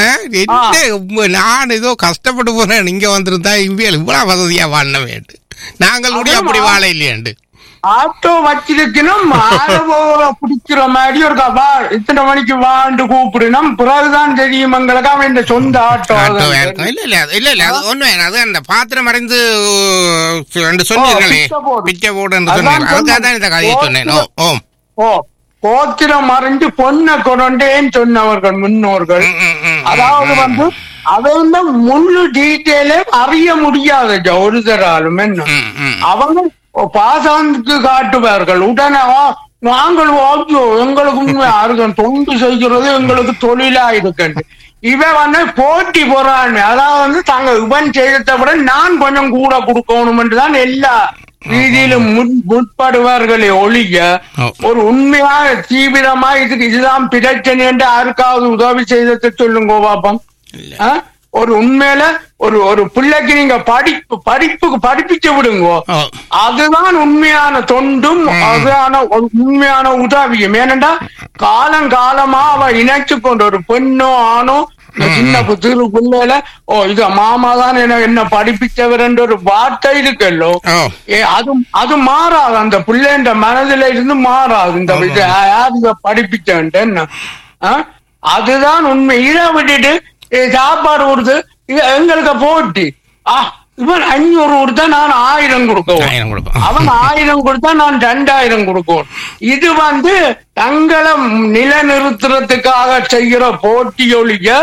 Speaker 2: நான் ஏதோ கஷ்டப்பட்டு போறேன், இங்க வந்துருந்தா இவ்வியல் இவ்வளவு வசதியா வாழ வேண்டும். நாங்கள் கூட அப்படி வாழ இல்லையாண்டு
Speaker 5: ஆட்டோ வச்சிருக்கணும். பிடிக்கிற மாதிரி ஒரு இத்தனை மணிக்கு வாண்டு கூப்பிடணும். பிறகுதான் தெரியும் எங்களுக்கு அவன் இந்த சொந்த ஆட்டோ.
Speaker 2: இல்ல இல்ல இல்ல இல்ல அது ஒண்ணு அது அந்த பாத்திரம் மறைந்து சொன்னீங்களே பிச்சை போடு சொன்னீங்க, அதுக்காக தான் இந்த கதையை சொன்னேன். ஓ
Speaker 5: ஓ கோத்திரம் மறைஞ்சு பொண்ணை கொண்டேன்னு சொன்னவர்கள் முன்னோர்கள். அதாவது வந்து அவங்க முழு டீட்டெயிலே அறிய முடியாத ஒரு தராலும் என்ன அவங்க பாசாந்துக்கு காட்டுவார்கள். உடனே நாங்கள் எங்களுக்கு தொண்டு செய்கிறது எங்களுக்கு தொழிலா இருக்கு. இவன் வந்து போட்டி போறான். அதாவது வந்து தாங்க இவன் செய்ததை விட நான் கொஞ்சம் கூட கொடுக்கணும் என்றுதான் எல்லா ரீதியிலும் முற்படுவார்களே ஒழிய ஒரு உண்மையா தீவிரமா இதுக்கு இதுதான் பிரச்சனை என்று யாருக்காவது உதவி செய்ததை சொல்லுங்க பாப்பம். ஒரு உண்மையில ஒரு ஒரு பிள்ளைக்கு நீங்க படிப்பு படிப்புக்கு படிப்பிச்சு விடுங்க, அதுதான் உண்மையான தொண்டும் அதுதான ஒரு உண்மையான உதவியும். ஏனென்றா காலம் காலமா அவ இணைச்சு கொண்டு ஒரு பெண்ணோ ஆணோ சின்ன திரு பிள்ளையில ஓ இது மாமா தான் என்ன என்ன படிப்பிச்சவர் என்ற ஒரு வார்த்தை இருக்கல்லோ, அது அது மாறாது. அந்த பிள்ளைன்ற மனதில இருந்து மாறாது. இந்த யார் இத படிப்பிச்சேன்ட்டு அதுதான் உண்மை. இதை விட்டுட்டு சாப்பாடு கொடுத்து எங்களுக்கு போட்டி இவன் அஞ்சூறு கொடுத்தா நான் ஆயிரம் கொடுக்கவும், அவன் ஆயிரம் கொடுத்தா நான் ரெண்டாயிரம் கொடுக்கவும். இது வந்து தங்களை நிலைநிறுத்துறதுக்காக செய்கிற போட்டி ஒழிய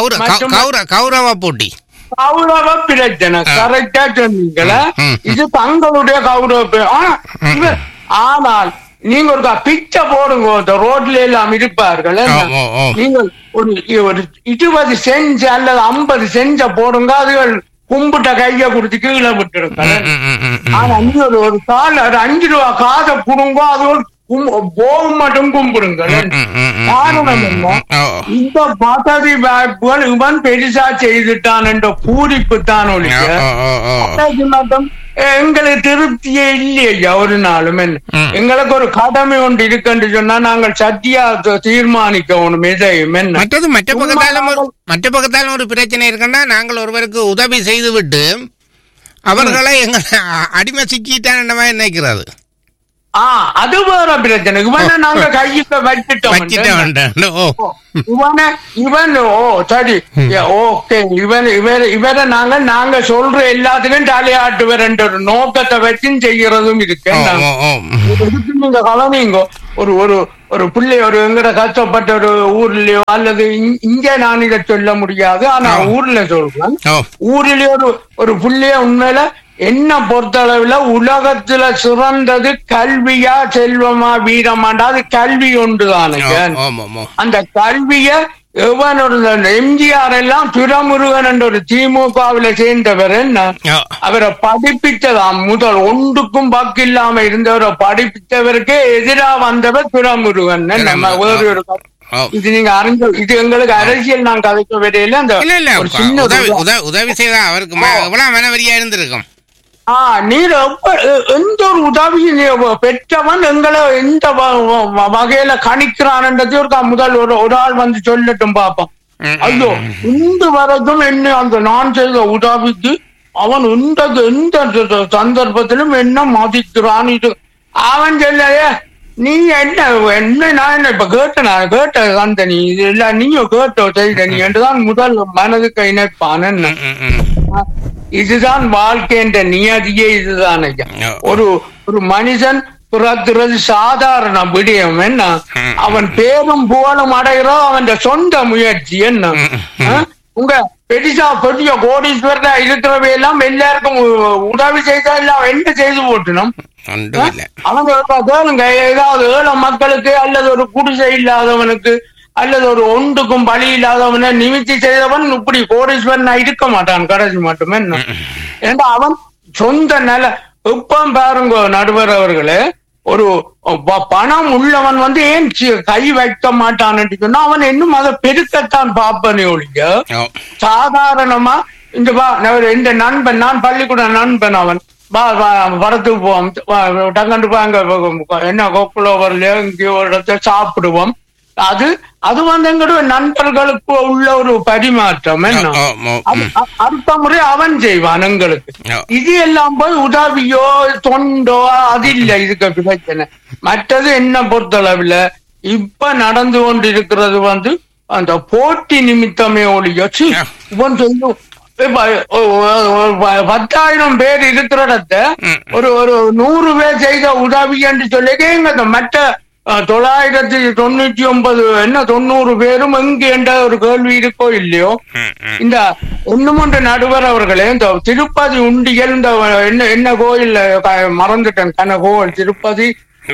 Speaker 2: கௌரவ போட்டி
Speaker 5: கௌரவ பிரச்சனை. கரெக்டா சொன்னீங்களா? இது தங்களுடைய கௌரவ. ஆனால் நீங்க ஒரு பிச்சை போடுங்க, ரோட்ல எல்லாம் இருப்பார்கள். நீங்கள் ஒரு இருபது செஞ்சு அல்லது ஐம்பது செஞ்ச போடுங்க, அதுகள் கும்பிட்ட கைய குடிச்சு கீழே விட்டுருக்க. ஆனா நீ ஒரு ஒரு கால் ஒரு அஞ்சு ரூபா காசை புடுங்க, அதுகள் போகும் மட்டும் கும்பிடுங்க. காரணம் என்ன? இந்த வசதி வாய்ப்புகள் இவன் பெருசா செய்துட்டான் என்ற பூரிப்பு தான் ஒழிய மட்டும் எங்களுக்கு திருப்தியே இல்லையா ஒரு நாளும். என்ன எங்களுக்கு ஒரு கடமை ஒன்று இருக்குன்னு சொன்னா நாங்கள் சத்தியா தீர்மானிக்கணும் எதையும். என்ன
Speaker 2: மற்றது மற்ற பக்கத்தாலும் மற்ற பக்கத்தாலும் ஒரு பிரச்சனை இருக்குன்னா நாங்கள் ஒருவருக்கு உதவி செய்து விட்டு அவர்களை எங்களை அடிமை சிக்கிட்டான் நினைக்கிறது.
Speaker 5: ஆஹ் அது வேற பிரச்சனை. இவனை நாங்க கையில வச்சுட்டோம். இவனை இவன் ஓ சரி ஓகே இவன் இவர இவரை நாங்க நாங்க சொல்ற எல்லாத்துக்கும் தலையாட்டு வரன்ற ஒரு நோக்கத்தை வச்சும் செய்யறதும் இருக்கு. நீங்க கவனிங்க, ஒரு ஒரு ஒரு பிள்ளை ஒரு எங்கட கஷ்டப்பட்ட ஒரு ஊர்லயோ அல்லது இங்க நான் இதை சொல்ல முடியாது, ஆனா ஊர்ல சொல்றேன். ஊர்லயே ஒரு ஒரு பிள்ளைய உண்மையில என்ன பொறுத்தளவுல உலகத்துல சிறந்தது கல்வியா செல்வமா வீரமாண்டா அது கல்வி ஒன்றுதானே. அந்த கல்விய எவனோட எம்ஜிஆர் எல்லாம் துரமுருகன் என்ற ஒரு திமுகவில சேர்ந்தவர் என்ன அவரை படிப்பித்ததாம். முதல் ஒன்றுக்கும் பக்கு இல்லாம இருந்தவரை படிப்பித்தவருக்கே எதிராக வந்தவர் துரமுருகன். நம்ம வேறு ஒரு இது நீங்க அறிஞ்ச இது எங்களுக்கு அரசியல் நான் கதைக்க வரையில அந்த சின்ன
Speaker 2: உதவி செய்தா அவருக்கு மனவரியா இருந்திருக்கும்.
Speaker 5: ஆஹ் நீர் எந்த ஒரு உதவியும் பெற்றவன் எங்களை எந்த வகையில கணிக்கிறான்ன்றது ஒரு முதல் ஒரு ஒரு ஆள் வந்து சொல்லட்டும் பாப்போம். ஐயோ இந்த வரைக்கும் என்ன அந்த நான் செய்த உதவிக்கு அவன் எந்த எந்த சந்தர்ப்பத்திலும் என்ன மதிக்கிறான். இது அவன் சொல்லையே நீ என்ன என்ன நான் என்ன இப்ப கேட்ட நான் கேட்ட அந்த நீ இது இல்ல நீயும் கேட்டோ செய்த நீ என்றுதான் முதல் மனதுக்கு இணைப்பான். என்ன இதுதான் வாழ்க்கை என்ற நியதியே இதுதான் ஐயா. ஒரு ஒரு மனிதன் பிறக்கிறது சாதாரண விடயம். என்ன அவன் பேரும் புகழும் அடைகிறோ அவன் சொந்த முயற்சி. என்ன உங்க பெரிசா பெரிய கோடீஸ்வரா இருக்கிறவை எல்லாம் எல்லாருக்கும் உதவி செய்தா எல்லாம் என்ன செய்து போட்டணும். அவங்க கேளுங்க, ஏதாவது ஏழை மக்களுக்கு அல்லது ஒரு குடிசை இல்லாதவனுக்கு அல்லது ஒரு ஒன்றுக்கும் பலி இல்லாதவனை நிமித்தி செய்தவன் இப்படி கோடீஸ்வரன் இருக்க மாட்டான் கடைசி மட்டுமே. என்ன ஏன்னா அவன் சொந்த நில இப்ப பாருங்க நடுவர் அவர்களே, ஒரு பணம் உள்ளவன் வந்து ஏன் கை வைக்க மாட்டான்னு சொன்னா அவன் இன்னும் அதை பெருக்கத்தான் பார்ப்பனே ஒழிய சாதாரணமா இந்த இந்த நண்பன் நான் பள்ளிக்கூட நண்பன் அவன் வரத்துக்கு போவோம் டங்கண்டு போங்க என்ன கோக்குலோவர்லயோ இங்கேயோ ஒரு இடத்த சாப்பிடுவோம். அது அது வந்து எங்களுடைய நண்பர்களுக்கு உள்ள ஒரு பரிமாற்றம். என்ன அடுத்த முறை அவன் செய்வான் எங்களுக்கு. இது எல்லாம் போய் உதவியோ தொண்டோ அது இல்லை இதுக்கு பிரச்சனை. மற்றது என்ன பொறுத்தளவுல இப்ப நடந்து கொண்டு இருக்கிறது வந்து அந்த போட்டி நிமித்தமே ஒழிய இவன் சொல்லும் பத்தாயிரம் பேர் இருக்கிற இடத்த ஒரு ஒரு நூறு பேர் செய்த உதவி என்று சொல்லி மற்ற தொள்ளாயிரத்தி தொண்ணூற்றி ஒன்பது என்ன தொண்ணூறு பேரும் எங்கு என்ற ஒரு கேள்வி இருக்கோ இல்லையோ. இந்த ஒண்ணுமொன்று நடுவர் அவர்களே, இந்த திருப்பதி உண்டியல் இந்த என்ன என்ன கோயில் மறந்துட்டேன் கன கோயில் திருப்பதி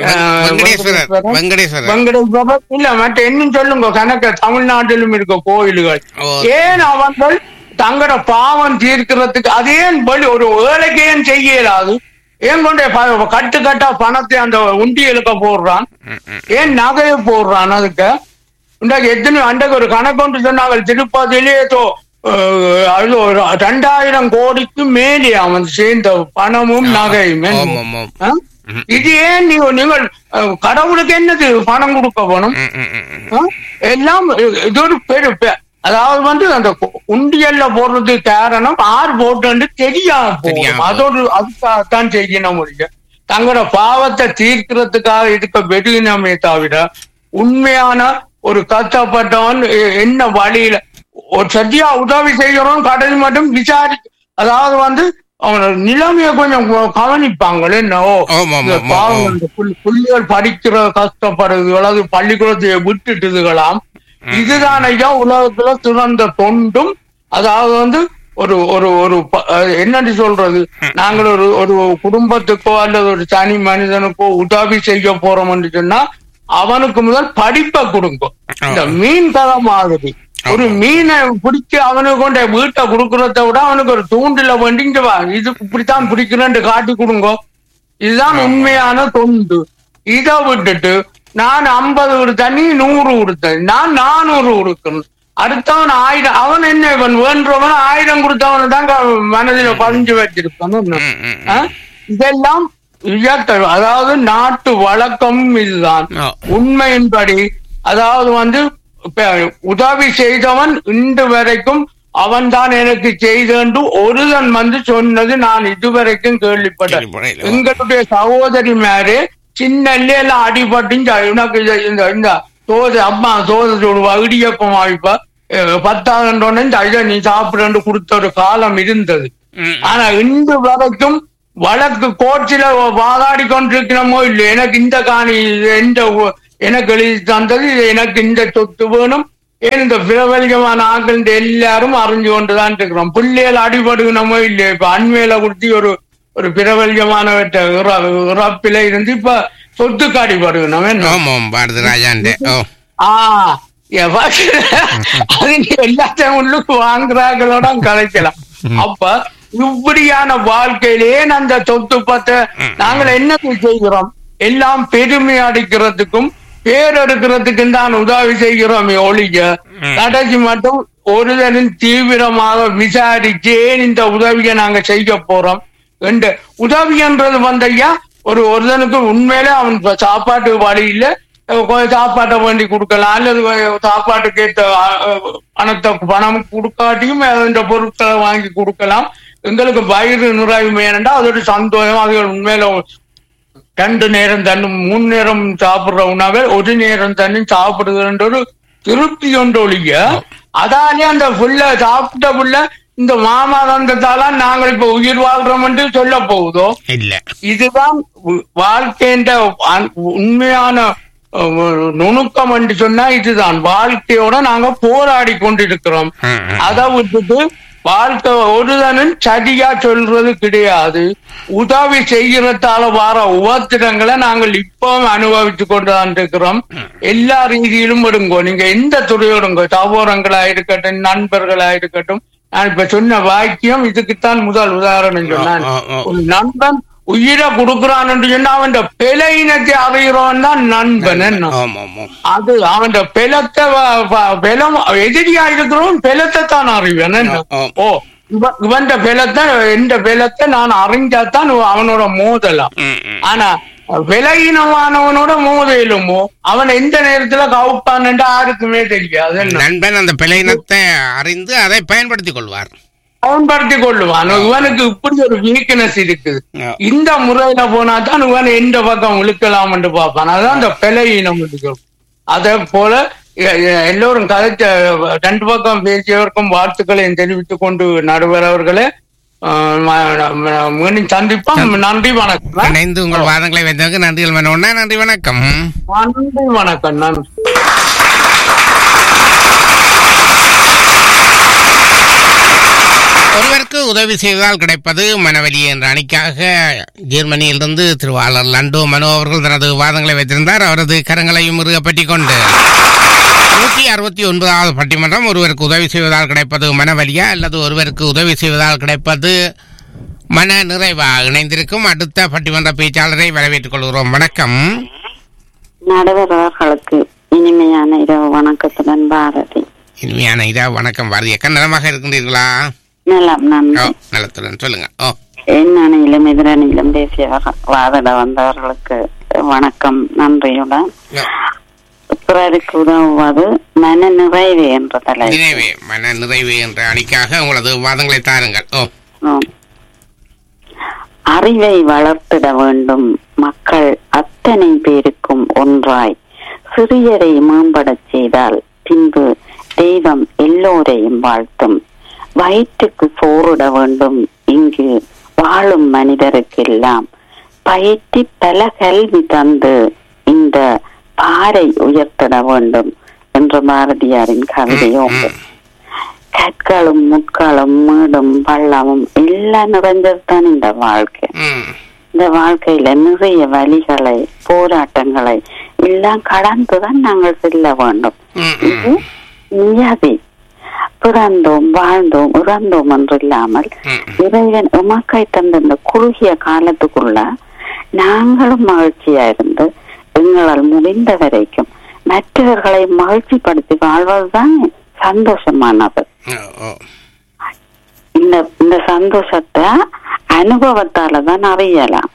Speaker 5: வெங்கடேஸ்வரர் இல்ல மற்ற என்னன்னு சொல்லுங்க கணக்க தமிழ்நாட்டிலும் இருக்க கோயில்கள். ஏன் அவர்கள் தங்களோட பாவம் தீர்க்கிறதுக்கு அதே வழி ஒரு ஏழைக்கு ஏன் செய்ய இயலாது? ஏன் கொண்டே கட்டு கட்டா பணத்தை அந்த உண்டியலுக்க போடுறான், ஏன் நகையை போடுறான்? அதுக்கு இன்றைக்கு எத்தனை அன்றைக்கு ஒரு கணக்கு சொன்னாங்க திருப்பதியிலே அது ஒரு ரெண்டாயிரம் கோடிக்கு மேலே அவன் சேர்ந்த பணமும் நகையும். இது ஏன் நீ நீங்கள் கடவுளுக்கு என்னது பணம் கொடுக்க போகணும்? எல்லாம் இது ஒரு பெரு அதாவது வந்து அந்த உண்டியல்ல போடுறது காரணம் ஆறு போட்டு தெரியாம போகும். அதோடு அதுக்காகத்தான் செய்யணும் முடிய தங்களோட பாவத்தை தீர்க்கிறதுக்காக இருக்க வெறுகினமே தவிர உண்மையான ஒரு கஷ்டப்பட்டவன் என்ன வழியில ஒரு சத்தியா உதவி செய்யறோம் கடல் மட்டும் விசாரி அதாவது வந்து அவனோட நிலைமையை கொஞ்சம் கவனிப்பாங்க. என்னவோ பாவம் புள்ளிகள் படிக்கிற கஷ்டப்படுறது அல்லது பள்ளிக்கூடத்தை விட்டுட்டுதுகளாம். இதுதான் ஐயா உலகத்துல சிறந்த தொண்டும். அதாவது வந்து ஒரு ஒரு ஒரு என்னன்னு சொல்றது, நாங்கள் ஒரு ஒரு குடும்பத்துக்கோ அல்லது ஒரு தனி மனிதனுக்கோ உதவி செய்ய போறோம் என்று சொன்னா அவனுக்கு முதல் படிப்பை கொடுங்க. இந்த மீன் கதை மாதிரி ஒரு மீனை பிடிச்சு அவனுக்கு கொண்ட வீட்டை கொடுக்கறத விட அவனுக்கு ஒரு தூண்டில வேண்டிங்க வா இது இப்படித்தான் பிடிக்கிறேன்னு காட்டி கொடுங்க. இதுதான் உண்மையான தொண்டு. இதை விட்டுட்டு நான் ஐம்பது கொடுத்தேன் நீ நூறு கொடுத்தேன் நான் நானூறு கொடுக்கணும் அடுத்தவன் ஆயிரம், அவன் என்ன இவன் வேண்டவன் ஆயிரம் கொடுத்தவனை தான் மனதில பதிஞ்சு வச்சிருப்பான். இதெல்லாம் அதாவது நாட்டு வழக்கம் இதுதான். உண்மையின்படி அதாவது வந்து உதவி செய்தவன் இன்று வரைக்கும் அவன் தான் எனக்கு செய்தேன் ஒருதன் வந்து சொன்னது நான் இதுவரைக்கும் கேள்விப்பட்டேன். எங்களுடைய சகோதரி மேரே சின்ன எல்லாம் அடிபட்டு இந்த சோத அம்மா சோத சொல்லுவா, இடியப்பம் வாய்ப்பா பத்தாயிரம் இதை நீ சாப்பிடு கொடுத்த ஒரு காலம் இருந்தது. ஆனா இன்று வரைக்கும் வழக்கு கோர்ட்ல வாதாடி கொண்டிருக்கிறோமோ இல்லை, எனக்கு இந்த காணி எந்த எனக்கு எழுதி தந்தது, எனக்கு இந்த சொத்து வேணும், ஏன் இந்த பிரபலியமான ஆக்கள் எல்லாரும் அறிஞ்சு கொண்டுதான் இருக்கிறோம். பிள்ளைகள் அடிபடுகணுமோ இல்லை, இப்ப அண்மையில கொடுத்து ஒரு ஒரு பிரபலியமான இறப்பில இருந்து இப்ப சொத்துக்கு அடிபடுகணும். ஆஹ் அது எல்லாத்தையும் உள்ளுக்கு வாங்குறாங்களோட கலைக்கலாம். அப்ப இப்படியான வாழ்க்கையிலே அந்த சொத்து பத்த நாங்கள் என்ன செய்கிறோம், எல்லாம் பெருமை அடிக்கிறதுக்கும் பேரெடுக்கிறதுக்கும் தான் உதவி செய்கிறோம் ஒழிய கடைசி மட்டும் ஒருதனின் தீவிரமாக விசாரிச்சு ஏன் இந்த உதவியை நாங்க செய்ய போறோம் என்ற உதவி என்றது வந்தையா ஒரு ஒருதனுக்கு உண்மையில அவன் சாப்பாட்டு வழியில சாப்பாட்டை வேண்டி கொடுக்கலாம், அல்லது சாப்பாட்டுக்கு ஏற்ற பணத்தை பணம் கொடுக்காட்டியும் அந்த பொருட்களை வாங்கி கொடுக்கலாம். எங்களுக்கு வயிறு நிறைவு வேணும்டா அதோட சந்தோஷம். அதுகள் உண்மையில ரெண்டு நேரம் தண்ணி மூணு நேரம் சாப்பிடுற உணவை ஒரு நேரம் தண்ணி சாப்பிடுதுன்ற ஒரு திருப்தி ஒன்று ஒழிய அதாலே அந்த புள்ள சாப்பிட்ட புள்ள இந்த மாமாதந்தால நாங்கள் இப்ப உயிர் வாழ்றோம் என்று சொல்ல போகுதோ இல்ல. இதுதான் வாழ்க்கைன்ற உண்மையான நுணுக்கம் என்று சொன்னா இதுதான். வாழ்க்கையோட நாங்க போராடி கொண்டிருக்கிறோம். அதை விட்டுட்டு வாழ்க்கை ஒருதனும் சரியா சொல்றது கிடையாது. உதவி செய்யறதால வர உபத்திரங்களை நாங்கள் இப்பவும் அனுபவிச்சு கொண்டுதான் இருக்கிறோம். எல்லா ரீதியிலும் விடுங்கோ, நீங்க எந்த துறையோடுங்க, சகோதரங்களா இருக்கட்டும் நண்பர்களா இருக்கட்டும். நான் இப்ப சொன்ன வாக்கியம் இதுக்குத்தான் முதல் உதாரணம் சொன்னான். ஒரு நண்பன் உயிரை கொடுக்குறான் என்று சொன்னா அவன் பிழையினத்தை அறிகிறவன் தான் நண்பன். அது அவன் பிளத்தை பிளம் எதிரியா இருக்கிறவன் பிளத்தை தான் அறிவன். ஓ இவன் பிளத்தை எந்த பிளத்தை நான் அறிஞ்சாத்தான் அவனோட மோதலாம். ஆனா விலகினமானவனோட மோதலுமோ அவன் எந்த நேரத்துல கவுப்பான் என்று யாருக்குமே தெரியாது.
Speaker 2: நண்பன் அந்த பிழையினத்தை அறிந்து அதை பயன்படுத்திக் கொள்வார்
Speaker 5: பயன்படுத்திக் கொள்ளுவான். இவனுக்கு இப்படி ஒரு வீக்னஸ் இருக்குது. இந்த முறையில போனா தான் இவன் எந்த பக்கம் இழுக்கலாம் என்று பார்ப்பான். அதான் அந்த பிழையினம். அதே போல எல்லோரும் கதைச்ச ரெண்டு பக்கம் பேசியவருக்கும் வாழ்த்துக்களையும் தெரிவித்துக் கொண்டு நடுவர் அவர்களே மீண்டும் சந்திப்போம். நன்றி வணக்கம்.
Speaker 2: இணைந்து உங்கள் வாதங்களை வைத்ததற்கு நன்றிகள் மனோண்ணா. நன்றி வணக்கம்.
Speaker 5: நன்றி வணக்கம். நன்றி.
Speaker 2: ஒருவருக்கு உதவி செய்வதால் கிடைப்பது மனவலி என்ற அணிக்காக ஜெர்மனியிலிருந்து திருவாளர் லண்டோ மனோ அவர்கள் தனது வாதங்களை வைத்திருந்தார். அவரது கரங்களையும் முருகப்பற்றி கொண்டு நூற்றி அறுபத்தி ஒன்பதாவது பட்டிமன்றம் ஒருவருக்கு உதவி செய்வதால் கிடைப்பது மனவலியா அல்லது ஒருவருக்கு உதவி செய்வதால் கிடைப்பது மன நிறைவா இணைந்திருக்கும் அடுத்த பட்டிமன்ற பேச்சாளரை வரவேற்றுக் கொள்கிறோம். வணக்கம்.
Speaker 6: நடுவர்களுக்கு இனிமையான இரவு வணக்கத்துடன் பாரதி.
Speaker 2: இனிமையான இரவு வணக்கம் பாரதி. அக்கா நலமாக இருக்கின்றீர்களா?
Speaker 6: நலம்.
Speaker 2: நலத்துடன் சொல்லுங்க. ஓ
Speaker 6: எண்ணணியிலும் எதிரணியிலும் தேசிய வாதிட வந்தவர்களுக்கு வணக்கம் நன்றியுடன். பிறருக்கு உதவுவது மன நிறைவு என்ற தலைப்பு.
Speaker 2: மன நிறைவு என்ற அணிக்காக உங்களது வாதங்களை தாருங்கள். ஓ
Speaker 6: அறிவை வளர்த்திட வேண்டும். மக்கள் அத்தனை பேருக்கும் ஒன்றாய் சிறியரை மேம்படச் செய்தால் பின்பு தெய்வம் எல்லோரையும் வாழ்த்தும். வயிற்றுக்கு சோறிட வேண்டும். இங்கு வாழும் மனிதருக்கெல்லாம் பயிற்சி பல கல்வி தந்து இந்த பாறை உயர்த்திட வேண்டும் என்ற பாரதியாரின் கவிதையும் கற்களும் முட்களும் மேடும் பள்ளமும் எல்லாம் நிறைஞ்சதுதான் இந்த வாழ்க்கை. இந்த வாழ்க்கையில நிறைய வழிகளை போராட்டங்களை எல்லாம் கடந்துதான் நாங்கள் செல்ல வேண்டும். இது நியதி. பிறந்தோம் வாழ்ந்தோம் இறந்தோம் என்று இல்லாமல் இறைவன் உமக்காய் தந்த இந்த குறுகிய காலத்துக்குள்ள நாங்களும் மகிழ்ச்சியா இருந்து எங்களால் முடிந்த வரைக்கும் மற்றவர்களை மகிழ்ச்சிப்படுத்தி வாழ்வதுதான் சந்தோஷமானது. இந்த இந்த சந்தோஷத்தை அனுபவத்தாலதான் அறியலாம்.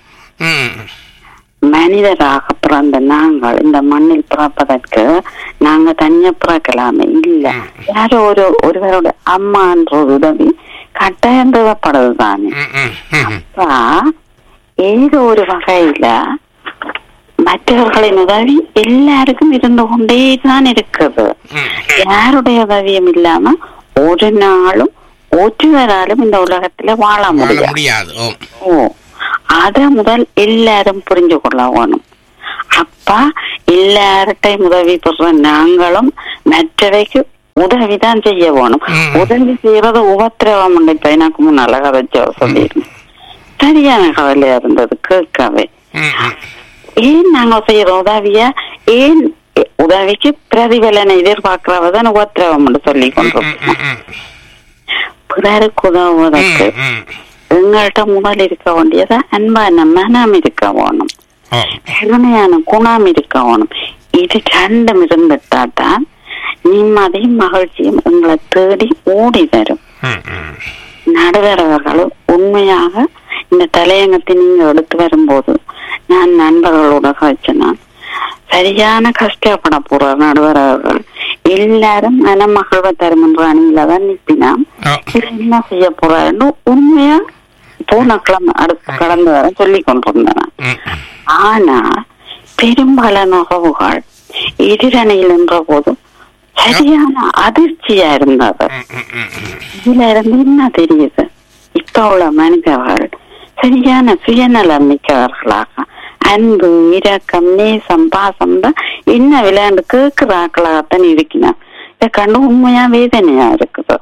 Speaker 6: மனிதராக பிறந்த நாங்கள் இந்த மண்ணில் பிறப்பதற்கு நாங்க தனியா பிறக்கலாமே இல்ல, யாரோ ஒரு ஒருவரோட அம்மான்ற ஒரு உதவி கட்டாயம் தேவைப்படுது தானே. அப்ப ஏதோ ஒரு வகையில மற்றவர்களின் உதவி எல்லாருக்கும் இருந்து கொண்டே தான் இருக்குது. யாருடைய உதவியும் இல்லாம ஒரு நாளும் ஒருவராலும் இந்த உலகத்துல வாழ முடியாது. ஓ, அத முதல் எல்லாரும் புரிஞ்சு கொள்ள வேணும். அப்ப எல்லார்ட்டையும் உதவி பெற நாங்களும் மற்றவைக்கு உதவிதான் செய்ய வேணும். உதவி செய்யறது உபத்திரவம். இப்ப எனக்கு முன்னால கதை சொல்லிருந்தேன், சரியான கவலையா இருந்தது கேட்கவே. ஏன் நாங்க செய்யற உதவிய, ஏன் உதவிக்கு பிரதிபலனை எதிர்பார்க்கிறவதான் உபத்திரவம் சொல்லி கொண்டிருக்கோம். பிறருக்கு உதவுவதற்கு எங்கள்கிட்ட முதல் இருக்க வேண்டியதா அன்பான மனம் இருக்க வேணும், கருணையான குணம் இருக்க வேணும். இது ரெண்டும் இருந்துட்டாதான் நிம்மதியும் மகிழ்ச்சியும் எங்களை தேடி ஓடி வரும். நடுவரவர்களும் உண்மையாக இந்த தலையங்கத்தை நீங்க எடுத்து வரும்போது நான் நண்பர்களோட கழிச்சேன்னா சரியான கஷ்டப்பட போற நடுவரவர்கள் எல்லாரும் மனமகிழ்வை தரும் என்ற அணியில தான் நிப்பினாம். என்ன செய்ய போறாருன்னு உண்மையா போன கிழமை அடுத்து கடந்து வர சொல்லி கொண்டிருந்தேன். ஆனா பெரும்பாலான உறவுகள் எதிரணியில் என்ற போது சரியான அதிர்ச்சியா இருந்தது. இதுல இருந்து என்ன தெரியுது, இப்ப உள்ள மனிதர்கள் சரியான சுயநலம் மிக்கவர்களாக அன்பு, இரக்கம், நேசம், பாசம் தான் என்ன விளையாண்டு கேட்கிறாக்களாகத்தான் இருக்கணும். இதை கண்டு உண்மையா வேதனையா இருக்குது.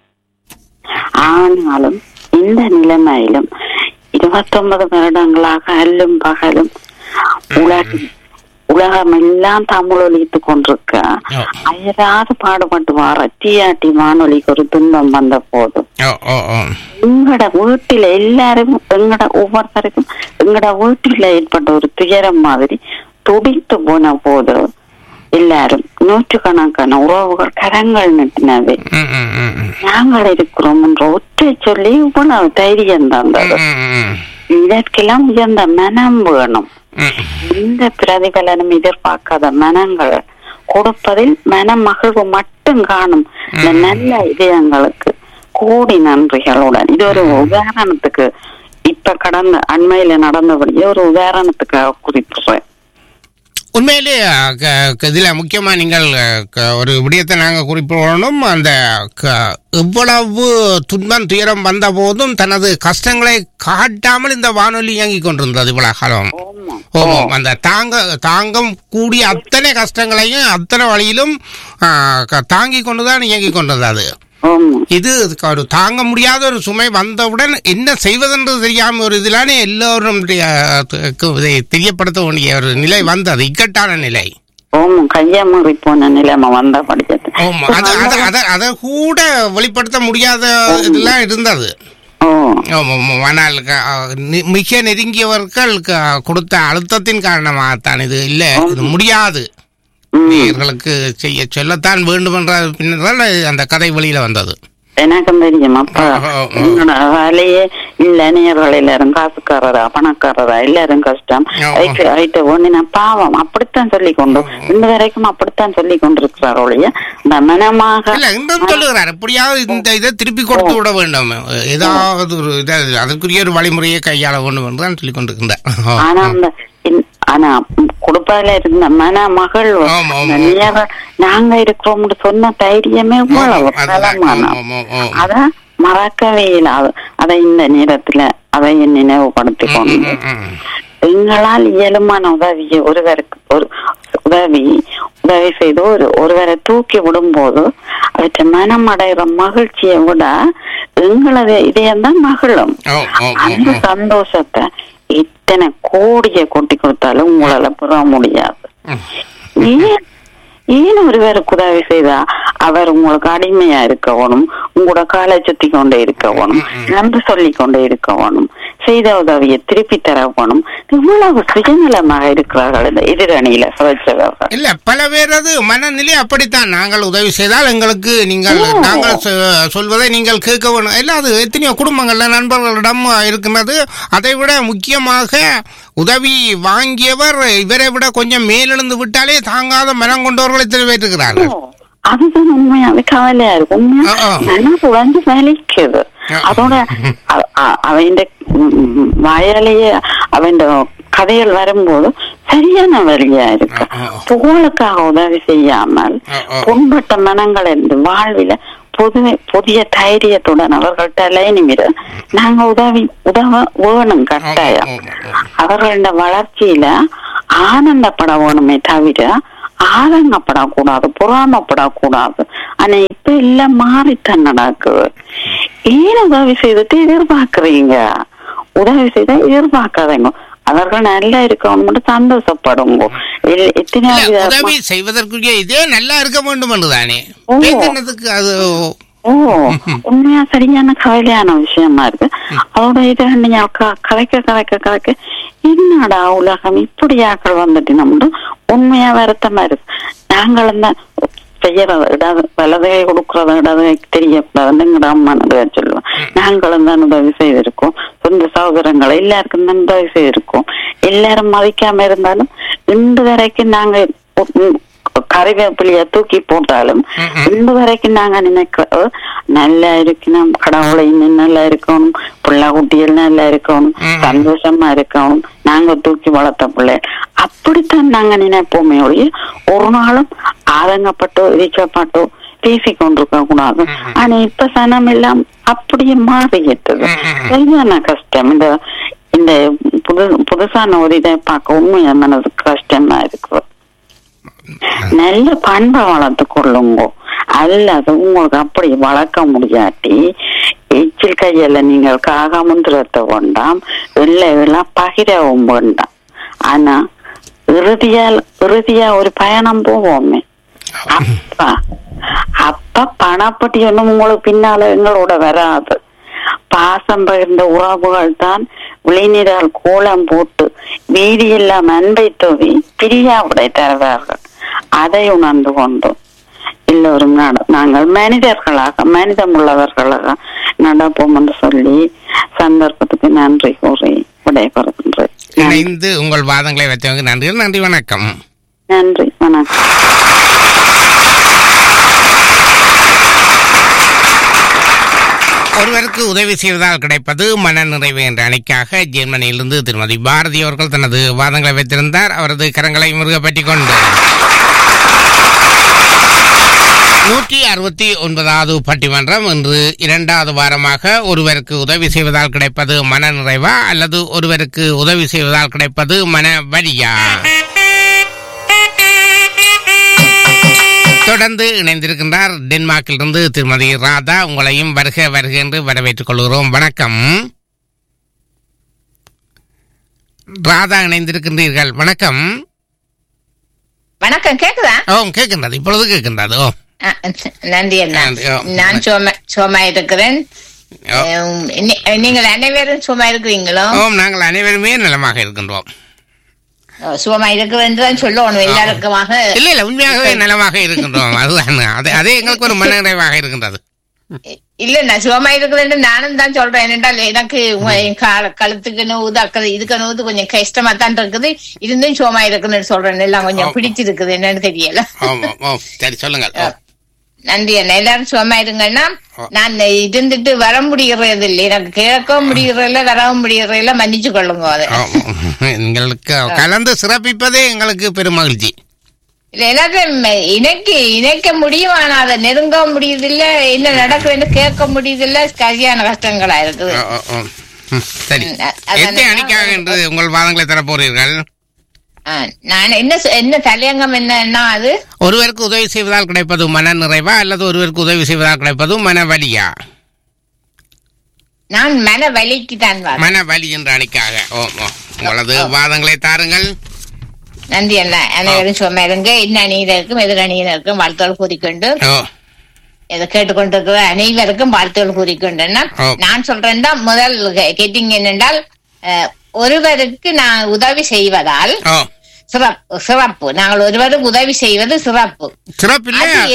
Speaker 6: ஆனாலும் இந்த நிலைமையிலும் இருபத்தி ஒன்பது வருடங்களாக அல்லும் பகலும் உலக உலகம் எல்லாம் தமிழ் ஒலித்துக் கொண்டிருக்க அயராது பாடுபட்டு வார டிஆர்டி வானொலிக்கு ஒரு துன்பம் வந்த போது எங்கட வீட்டில எல்லாரும் எங்கட ஒவ்வொருத்தருக்கும் எங்கட வீட்டில ஏற்பட்ட ஒரு துயரம் மாதிரி துடித்து போன போது எல்லாரும் நூற்றுக்கணக்கான உறவுகள் கரங்கள் நட்டினவே நாங்கள் இருக்கிறோம் என்ற ஒற்றை சொல்லி இவ்வளவு தைரியம் தந்தது. இதற்கெல்லாம் உயர்ந்த மனம் வேணும். இந்த பிரதிபலனும் எதிர்பார்க்காத மனங்கள் கொடுப்பதில் மன மகிழ்வு மட்டும் காணும் இந்த நல்ல இதயங்களுக்கு கோடி நன்றிகளுடன். இது ஒரு உதாரணத்துக்கு இப்ப கடந்த அண்மையில நடந்தபடியே ஒரு உதாரணத்துக்காக குறிப்பிடுறேன்.
Speaker 2: உண்மையிலே இதுல முக்கியமா நீங்கள் ஒரு விடயத்தை நாங்க குறிப்பிடணும். அந்த எவ்வளவு துன்பம் துயரம் வந்த போதும் தனது கஷ்டங்களை காட்டாமல் இந்த வானொலி இயங்கிக் கொண்டிருந்தது இவ்வளவு காலம். ஓம் அந்த தாங்க தாங்கம் கூடிய அத்தனை கஷ்டங்களையும் அத்தனை வழியிலும் தாங்கி கொண்டுதான் இயங்கிக் கொண்டிருந்தது. இது ஒரு தாங்க முடியாத ஒரு சுமை வந்தவுடன் என்ன செய்வதென்று தெரியாம ஒரு இதிலானே எல்லோரும் தெரியப்படுத்த வேண்டிய ஒரு நிலை வந்தது, இக்கட்டான நிலை.
Speaker 6: கையமறி போன நிலைமை வந்த படிச்சது.
Speaker 2: அதை கூட வெளிப்படுத்த முடியாத இதெல்லாம் இருந்தது. ஆனால் மிக நெருங்கியவர்கள் கொடுத்த அழுத்தத்தின் காரணமாகத்தான் இது இல்ல இது முடியாது நேயர்களுக்கு செய்ய சொல்லத்தான் வேண்டும் என்ற பின்னர் அந்த கதை வெளியில வந்தது.
Speaker 6: எனக்கும் தெரியும். அப்ப என்னோட வேலையே இல்ல, நேயர்கள் எல்லாரும் காசுக்காரரா பணக்காரரா எல்லாரும் கஷ்டம் ஒண்ணு பாவம் அப்படித்தான் சொல்லி கொண்டு இந்த வரைக்கும் அப்படித்தான் சொல்லி கொண்டிருக்கிறார் ஒழிய இந்த மனமாக
Speaker 2: சொல்லுகிறார். எப்படியாவது இந்த இதை திருப்பி கொடுத்து விட வேண்டும், ஏதாவது ஒரு அதற்குரிய ஒரு வழிமுறையை கையாள வேண்டும் என்றுதான் சொல்லி கொண்டிருக்கின்றார்.
Speaker 6: ஆனா அந்த ஆனா குடும்பத்துல இருந்த மன மகள் நாங்க இருக்கிறோம் சொன்ன தைரியமே அத மறக்கவே இல்லாது அதை இந்த நேரத்துல அதை நினைவுபடுத்தி கொண்டு எங்களால் இயலுமான உதவியை ஒருவருக்கு ஒரு உதவி உதவி செய்து ஒரு ஒருவரை தூக்கி விடும் போது அவற்றை மனம் அடைகிற மகிழ்ச்சியை விட எங்களது இதயம்தான் மகிழும். அந்த சந்தோஷத்தை இத்தனை கோடியை கொட்டி கொடுத்தாலும் உங்களால பெற முடியாது. ஏன் ஏன் ஒருவருக்கு உதவி செய்தா அவர் உங்களுக்கு அடிமையா இருக்கணும், உங்களோட காலை சுத்தி கொண்டே இருக்க வேணும், நன்றி சொல்லி கொண்டே இருக்க வேணும், செய்த உதவியை திருப்பி தர வேணும். இவ்வளவு சுயநலமாக இருக்கிறார்கள் இந்த எதிரணியில சுவைச்சவர்கள்.
Speaker 2: இல்ல பல பேரது மனநிலை அப்படித்தான். நாங்கள் உதவி செய்தால் எங்களுக்கு நீங்கள் நாங்கள் சொல்வதை நீங்கள் கேட்க வேணும். இல்ல அது எத்தனையோ குடும்பங்கள்ல நண்பர்களிடம் இருக்கின்றது. அதை விட முக்கியமாக உதவி வாங்கியவர் இவரை விட கொஞ்சம் மேலெழுந்து விட்டாலே தாங்காத மனம் கொண்டவர்களை தெரிவிக்கிறார்கள்.
Speaker 6: அதுதான் உண்மையாவே கவலையா இருக்கு. உண்மையா மனசு உடஞ்சு வலிக்குது. அதோட அவன் வாயாலேயே அவன் கதைகள் வரும்போது சரியான வழியா இருக்கு. புகழுக்காக உதவி செய்யாமல் புண்பட்ட மனங்கள் என்று வாழ்வில புதுமை புதிய தைரியத்துடன் அவர்கள்ட்ட லைனிமிட நாங்க உதவி உதவ வேணும் கட்டாயம். அவர்களோட வளர்ச்சியில ஆனந்தப்பட வேணுமே தவிர ஆதங்கப்படக்கூடாது, பொறாமப்படக்கூடாது. ஆனா இப்ப எல்லாம் மாறித்தான் நடக்குது. ஏன் உதவி செய்துட்டு எதிர்பார்க்கறீங்க? உதவி செய்த எதிர்பார்க்காதீங்க. அவர்கள் நல்லா இருக்கணும் மட்டும் சந்தோஷப்படுங்க. எத்தனை
Speaker 2: உதவி செய்வதற்குரிய இதே நல்லா இருக்க வேண்டும் என்றுதானே. அது
Speaker 6: ஓ உண்மையா சரியான கவலையான விஷயமா இருக்கு. அதோட இதை நீங்க கலைக்க கலைக்க கலைக்க என்னடா உலகம் இப்படியாக்கள் வந்துட்டு நம்ம உண்மையா வருத்தமா இருக்கு. நாங்களும் தான் செய்யறது இடது வலதுகை கொடுக்கறத இடதுகை தெரியக்கூடாதுன்னு எங்கட அம்மானது சொல்லுவோம். நாங்களும் தான் உதவி செய்திருக்கோம். சொந்த சகோதரங்களை எல்லாருக்கும் தான் உதவி செய்திருக்கோம். எல்லாரும் மதிக்காம இருந்தாலும் இன்று வரைக்கும் நாங்க கறிவேப்பிலைய தூக்கி போட்டாலும் இன்று வரைக்கும் நாங்க நினைக்கிறோம் நல்லா இருக்கணும், கடவுளை இன்னும் நல்லா இருக்கணும், பிள்ளை குட்டிகள் நல்லா இருக்கணும், சந்தோஷமா இருக்கணும், நாங்க தூக்கி வளர்த்த பிள்ளை அப்படித்தான் நாங்க நினைப்போமே ஒழிய ஒரு நாளும் ஆதங்கப்பட்டோ இரிக்கப்பட்டோ பேசி கொண்டிருக்க கூடாது. ஆனா இப்ப சனம் எல்லாம் அப்படியே மாறிட்டது. சரியான கஷ்டம். இந்த இந்த புது புதுசான ஒரு இதை பார்க்க உண்மையா மனது கஷ்டமா இருக்கு. நல்ல பண்பை வளர்த்து கொள்ளுங்க. அல்லது உங்களுக்கு அப்படி வளர்க்க முடியாட்டி எச்சில் கையில நீங்கள் காக முந்திரத்தை வேண்டாம், வெள்ளைகள்லாம் பகிரவும் வேண்டாம். ஆனா இறுதியா இறுதியா ஒரு பயணம் போவோமே அப்பா அப்ப பணப்பட்டி ஒண்ணும் உங்களுக்கு பின்னால எங்களோட வராது. பாசம் பகிர்ந்த உறவுகள் தான் விளைநீரால் கோலம் போட்டு வீதியெல்லாம் அன்பை தோவி பிரியாவிடை தருவார்கள். அதை உணர்ந்து கொண்டோம். எல்லோரும் நாங்கள் மனிதர்களாக மனிதம் உள்ளவர்களாக நடப்போம் என்று சொல்லி சந்தர்ப்பத்துக்கு நன்றி கூறி விடைபெறுகின்றேன்.
Speaker 2: இணைந்து உங்கள் வாதங்களை வைத்தவங்க நன்றி. நன்றி, வணக்கம்.
Speaker 6: நன்றி, வணக்கம்.
Speaker 2: ஒருவருக்கு உதவி செய்வதால் கிடைப்பது மன நிறைவு என்ற அணிக்காக ஜெர்மனியிலிருந்து திருமதி பாரதி அவர்கள் தனது வாதங்களை வைத்திருந்தார். அவரது கரங்களை முருக பற்றி கொண்டு நூற்றி அறுபத்தி ஒன்பதாவது பட்டிமன்றம் இன்று இரண்டாவது வாரமாக ஒருவருக்கு உதவி செய்வதால் கிடைப்பது மன நிறைவா அல்லது ஒருவருக்கு உதவி செய்வதால் கிடைப்பது மன வலியா? தொடர்ந்து இணைந்திருக்கின்றார் டென்மார்க்கிலிருந்து திருமதி ராதா. உங்களையும் வருக வருக என்று வரவேற்றுக் கொள்கிறோம். வணக்கம் ராதா, இணைந்திருக்கின்றீர்கள். வணக்கம்.
Speaker 7: வணக்கம். கேக்குதா?
Speaker 2: ஓ கேட்கின்றது, இப்பொழுது கேட்கின்றது. ஓ
Speaker 7: நன்றி அண்ணா. நான் சோமா இருக்கிறேன். நீங்கள் அனைவரும் சும்மா இருக்கிறீங்களோ?
Speaker 2: ஓம், நாங்கள் அனைவருமே நலமாக இருக்கின்றோம்.
Speaker 7: சுகமா இருக்கிறேன் சொல்லணும் எல்லாருக்குமாக.
Speaker 2: இல்ல இல்ல உண்மையாகவே நலமாக இருக்கின்றோம். அதுதான், அதே எங்களுக்கு ஒரு மன நிறைவாக இருக்கின்றது.
Speaker 7: இல்ல நான் சுகமா இருக்கிறேன் நானும் தான் சொல்றேன். என்னென்றால் எனக்கு கழுத்துக்கு நோவுது அக்கறை இதுக்கு நோவுது கொஞ்சம் கஷ்டமா தான் இருக்குது. இருந்தும் சுகமா இருக்குன்னு சொல்றேன். எல்லாம் கொஞ்சம் பிடிச்சிருக்குது, என்னன்னு தெரியல.
Speaker 2: சரி சொல்லுங்க.
Speaker 7: நன்றி அண்ணா. எல்லாரும் சுகமா இருங்கன்னா நான் இருந்துட்டு வர முடியறது இல்லை, எனக்கு கேட்கவும் முடியறதில்ல வரவும் முடியறதில்ல, மன்னிச்சு கொள்ளுங்க. அதை
Speaker 2: எங்களுக்கு கலந்து சிறப்பிப்பதே எங்களுக்கு பெரும் மகிழ்ச்சி.
Speaker 7: இல்ல எல்லாத்தையும் இணைக்க இணைக்க முடியும், ஆனா அதை நெருங்க முடியுதில்ல, என்ன நடக்குதுன்னு கேட்க முடியுதில்ல, சரியான கஷ்டங்களா இருக்குது.
Speaker 2: சரி, அணிக்காக என்று உங்கள் வாதங்களை தர போறீர்கள்.
Speaker 7: நான் என்ன என்ன தலையங்கம் என்ன? அது
Speaker 2: ஒருவருக்கு உதவி செய்வதால் கிடைப்பது மன நிறைவா அல்லது ஒருவருக்கு உதவி செய்வதால் கிடைப்பது மன வலியா?
Speaker 7: நான் மன வலிக்கு தான்.
Speaker 2: மன வலி என்ற அணிக்காக உங்களது வாதங்களை தாருங்கள்.
Speaker 7: நன்றி அண்ணா. அனைவரும் சும்மா இருங்க. இன்ன அணியினருக்கும் எதிர் அணியினருக்கும் வாழ்த்துக்கள் கூறிக்கொண்டு இதை கேட்டுக்கொண்டிருக்கிற அனைவருக்கும் வாழ்த்துகள் கூறிக்கொண்டேன்னா நான் சொல்றேன் தான் முதல் கேட்டிங் என்னென்றால் ஒருவருக்கு நான் உதவி செய்வதால் சிறப்பு சிறப்பு நாங்கள் ஒருவருக்கு உதவி செய்வது சிறப்பு
Speaker 2: சிறப்பு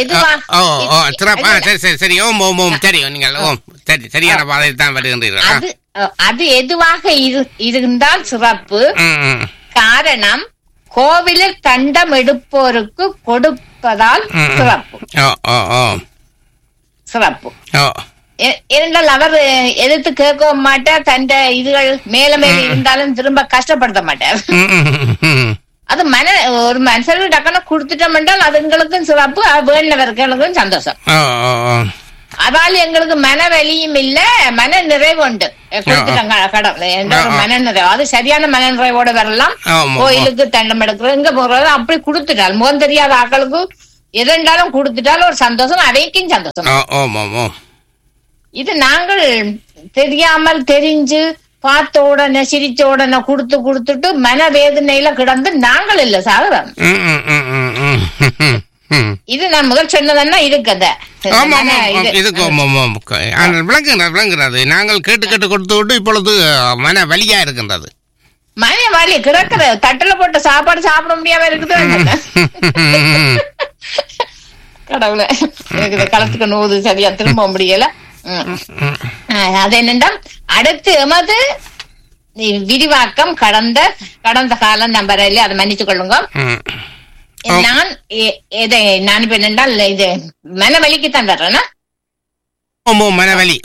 Speaker 2: சரி ஓம் ஓம் ஓம் தெரியும் நீங்கள் ஓம் சரி சரியான பாதையில் தான் வருகின்றீர்கள்.
Speaker 7: அது அது எதுவாக இருந்தால் சிறப்பு. காரணம் கோவிலில் தண்டம் எடுப்போருக்கு கொடுப்பதால் சிறப்பு சிறப்பு. இருந்தால் அவர் எதிர்த்து கேட்க மாட்டார், தண்ட இதுகள் மேல மேல இருந்தாலும் திரும்ப கஷ்டப்படுத்த மாட்டார். அது மன ஒரு மனுஷனுக்கு டக்குனு கொடுத்துட்டோம் என்றால் அது எங்களுக்கும் சிறப்பு, வேண்டவர்களுக்கும் சந்தோஷம். அதால எங்களுக்கு மன வலியும் இல்ல, மன நிறைவு உண்டு. கொடுத்துட்டாங்க கடவுள் என்ற ஒரு மன நிறைவு, அது சரியான மன நிறைவோட வரலாம். கோயிலுக்கு தண்டம் எடுக்கிறது எங்க போறது அப்படி கொடுத்துட்டால் முகம் தெரியாத ஆக்களுக்கு எதென்றாலும் கொடுத்துட்டாலும் ஒரு சந்தோஷம், அவைக்கும் சந்தோஷம். இது நாங்கள் தெரியாமல் தெரிஞ்சு பார்த்த உடனே சிரிச்ச உடனே கொடுத்து கொடுத்துட்டு மனவேதனையில கிடந்து நாங்கள் இல்ல சாகுறோம். இது நான் முதல் சொன்னதுன்னா இருக்குது
Speaker 2: விளங்குகிறது. நாங்கள் கேட்டு கேட்டு கொடுத்து விட்டு இப்பொழுது மன வலியா இருக்கின்றது.
Speaker 7: மன வலி கிடக்குற தட்டுல போட்ட சாப்பாடு சாப்பிட முடியாம இருக்குது. கடவுளை களத்துக்கு நோது சரியா திரும்ப முடியல. அது என்னென்னா அடுத்து எமது விரிவாக்கம் கடந்த கடந்த காலம் நம்பர் இல்லையா, அதை மன்னிச்சு கொள்ளுங்க. நான் இதை நான் இப்ப என்னென்றால் இது மனவலிக்குத்தான் வர்றேன்னா
Speaker 2: மனவலி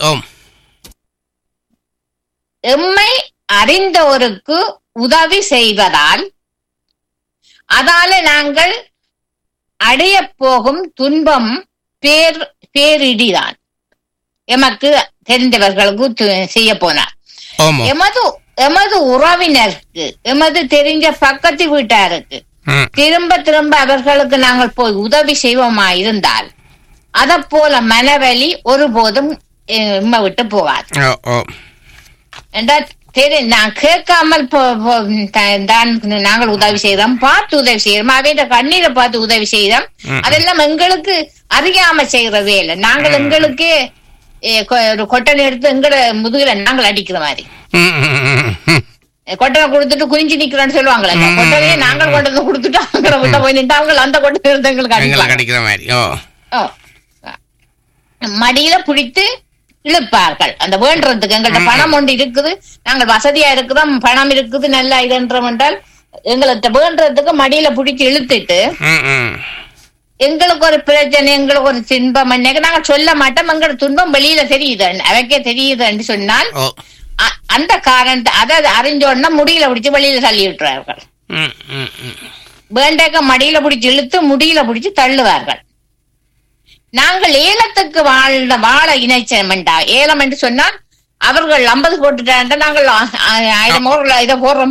Speaker 7: எம்மை அறிந்தவருக்கு உதவி செய்வதால் அதால நாங்கள் அடைய போகும் துன்பம் பேர் பேரிடிதான் எமக்கு தெரிந்தவர்களுக்கு செய்ய போனார். எமது எமது உறவினருக்கு எமது தெரிஞ்ச பக்கத்து வீட்டாருக்கு திரும்ப திரும்ப அவர்களுக்கு நாங்கள் போய் உதவி செய்வோமா இருந்தால் அத போல மனவலி ஒருபோதும் எம்ம விட்டு போகாது. நான் கேட்காமல் நாங்கள் உதவி செய்யறோம், பார்த்து உதவி செய்யறோம், அவைய கண்ணீரை பார்த்து உதவி செய்யறோம். அதெல்லாம் எங்களுக்கு அறியாம செய்யற வேலை. நாங்கள் எங்களுக்கே ஒரு கொட்டனை எடுத்து எங்கட முதுகுல நாங்கள் அடிக்கிற மாதிரி கொட்டனை கொடுத்துட்டு குனிஞ்சு நிக்கிறோம்னு சொல்லுவாங்களே, கொட்டனையே நாங்கள் கொண்டு வந்து கொடுத்துட்டு அங்கே விட்ட போய் நின்று அவங்க அந்த கொட்டனை எடுத்து எங்களுக்கு
Speaker 2: அடிக்கிற மாதிரி
Speaker 7: மடியில பிடித்து இழுப்பார்கள். அந்த வேண்டதுக்கு எங்கள்ட்ட பணம் ஒன்று இருக்குது, நாங்கள் வசதியா இருக்கிறோம், பணம் இருக்குது, நல்லா இதுன்றோம் என்றால் எங்கள்ட்ட வேண்டதுக்கு மடியில பிடிச்சி இழுத்துட்டு எங்களுக்கு ஒரு பிரச்சனை எங்களுக்கு ஒரு துன்பம் நாங்க சொல்ல மாட்டோம். எங்களோட துன்பம் வெளியில தெரியுது, அவைக்கே தெரியுதுன்னு சொன்னால் அந்த காரணத்தை அதை அறிஞ்சோன்னா முடியில பிடிச்சு வெளியில தள்ளி விட்டுறார்கள். வேண்டக்க மடியில பிடிச்சி இழுத்து முடியில பிடிச்சு தள்ளுவார்கள். நாங்கள் ஏலத்துக்கு வாழ்ந்த வாழ இணைச்சமெண்டா ஏலம் என்று சொன்னால் அவர்கள் ஐம்பது போட்டுட்டா நாங்கள் ஆயிரம் இதை போடுறோம்.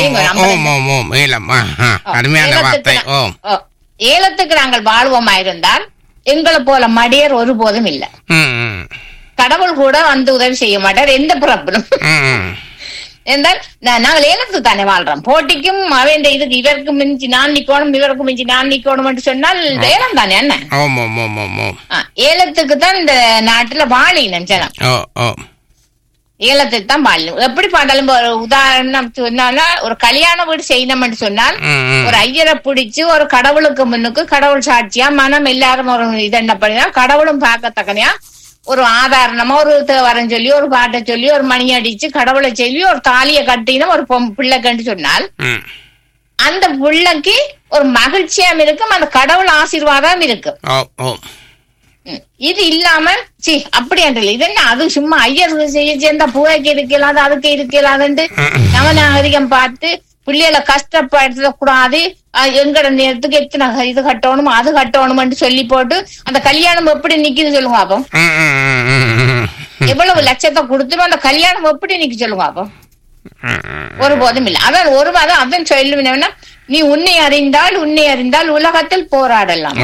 Speaker 7: ஏலத்துக்கு நாங்கள் வாழ்வோமா இருந்தால் எங்களை போல மடியர் ஒருபோதும் இல்லை. கடவுள் கூட வந்து உதவி செய்ய மாட்டார் எந்த பிறப்பிலும். என்றால் நாங்கள் ஏலத்துக்கு தானே வாழ்றோம். போட்டிக்கும் அவன் இதுக்கு இவருக்கு மிஞ்சி நான் நிக்கணும் இவருக்கு மிஞ்சி நான் நிக்கணும் என்று சொன்னால் ஏலம் தானே என்ன. ஏலத்துக்கு தான் இந்த நாட்டுல வாழினம் ஜனம், ஏலத்துக்கு தான் வாழணும். எப்படி பார்த்தாலும் ஒரு உதாரணம் சொன்னா ஒரு கல்யாண வீடு செய்யணும்னு சொன்னால் ஒரு ஐயரை பிடிச்சு ஒரு கடவுளுக்கு முன்னுக்கு கடவுள் சாட்சியா மனம் எல்லாரும் ஒரு இதென்ன பண்ணினா கடவுளும் பார்க்கத்தக்கனையா ஒரு ஆதாரணமா ஒரு தேவரம் சொல்லி ஒரு பாட்டை சொல்லி ஒரு மணி அடிச்சு கடவுளை சொல்லி ஒரு தாலியை கட்டினா ஒரு பிள்ளை கண்டு சொன்னால் அந்த பிள்ளைக்கு ஒரு மகிழ்ச்சியாம் இருக்கும், அந்த கடவுள் ஆசீர்வாதம் இருக்கும். இது இல்லாம சி அப்படி என்று இது என்ன அது சும்மா ஐயர் செய்ய சேர்ந்தா பூவைக்கு இருக்கலாது அதுக்கு இருக்கலாதுன்ட்டு நவநாகரிகம் பார்த்து பிள்ளைகளை கஷ்டப்படுத்த கூடாது, எங்கட நேரத்துக்கு எத்தனை இது கட்டணும் அது கட்டணும்னு சொல்லி போட்டு அந்த கல்யாணம் எப்படி நிக்குது சொல்லுங்க அப்போ. எவ்வளவு லட்சத்தை கொடுத்துரும் அந்த கல்யாணம் எப்படி நிக்க சொல்லுங்க அப்போ. ஒருபோதும் இல்லை. அதான் ஒரு மாதம் அதன் சொல்லுவேன்னா நீ உன்னை அறிந்தால் உன்னை அறிந்தால் உலகத்தில் போராடலாம்.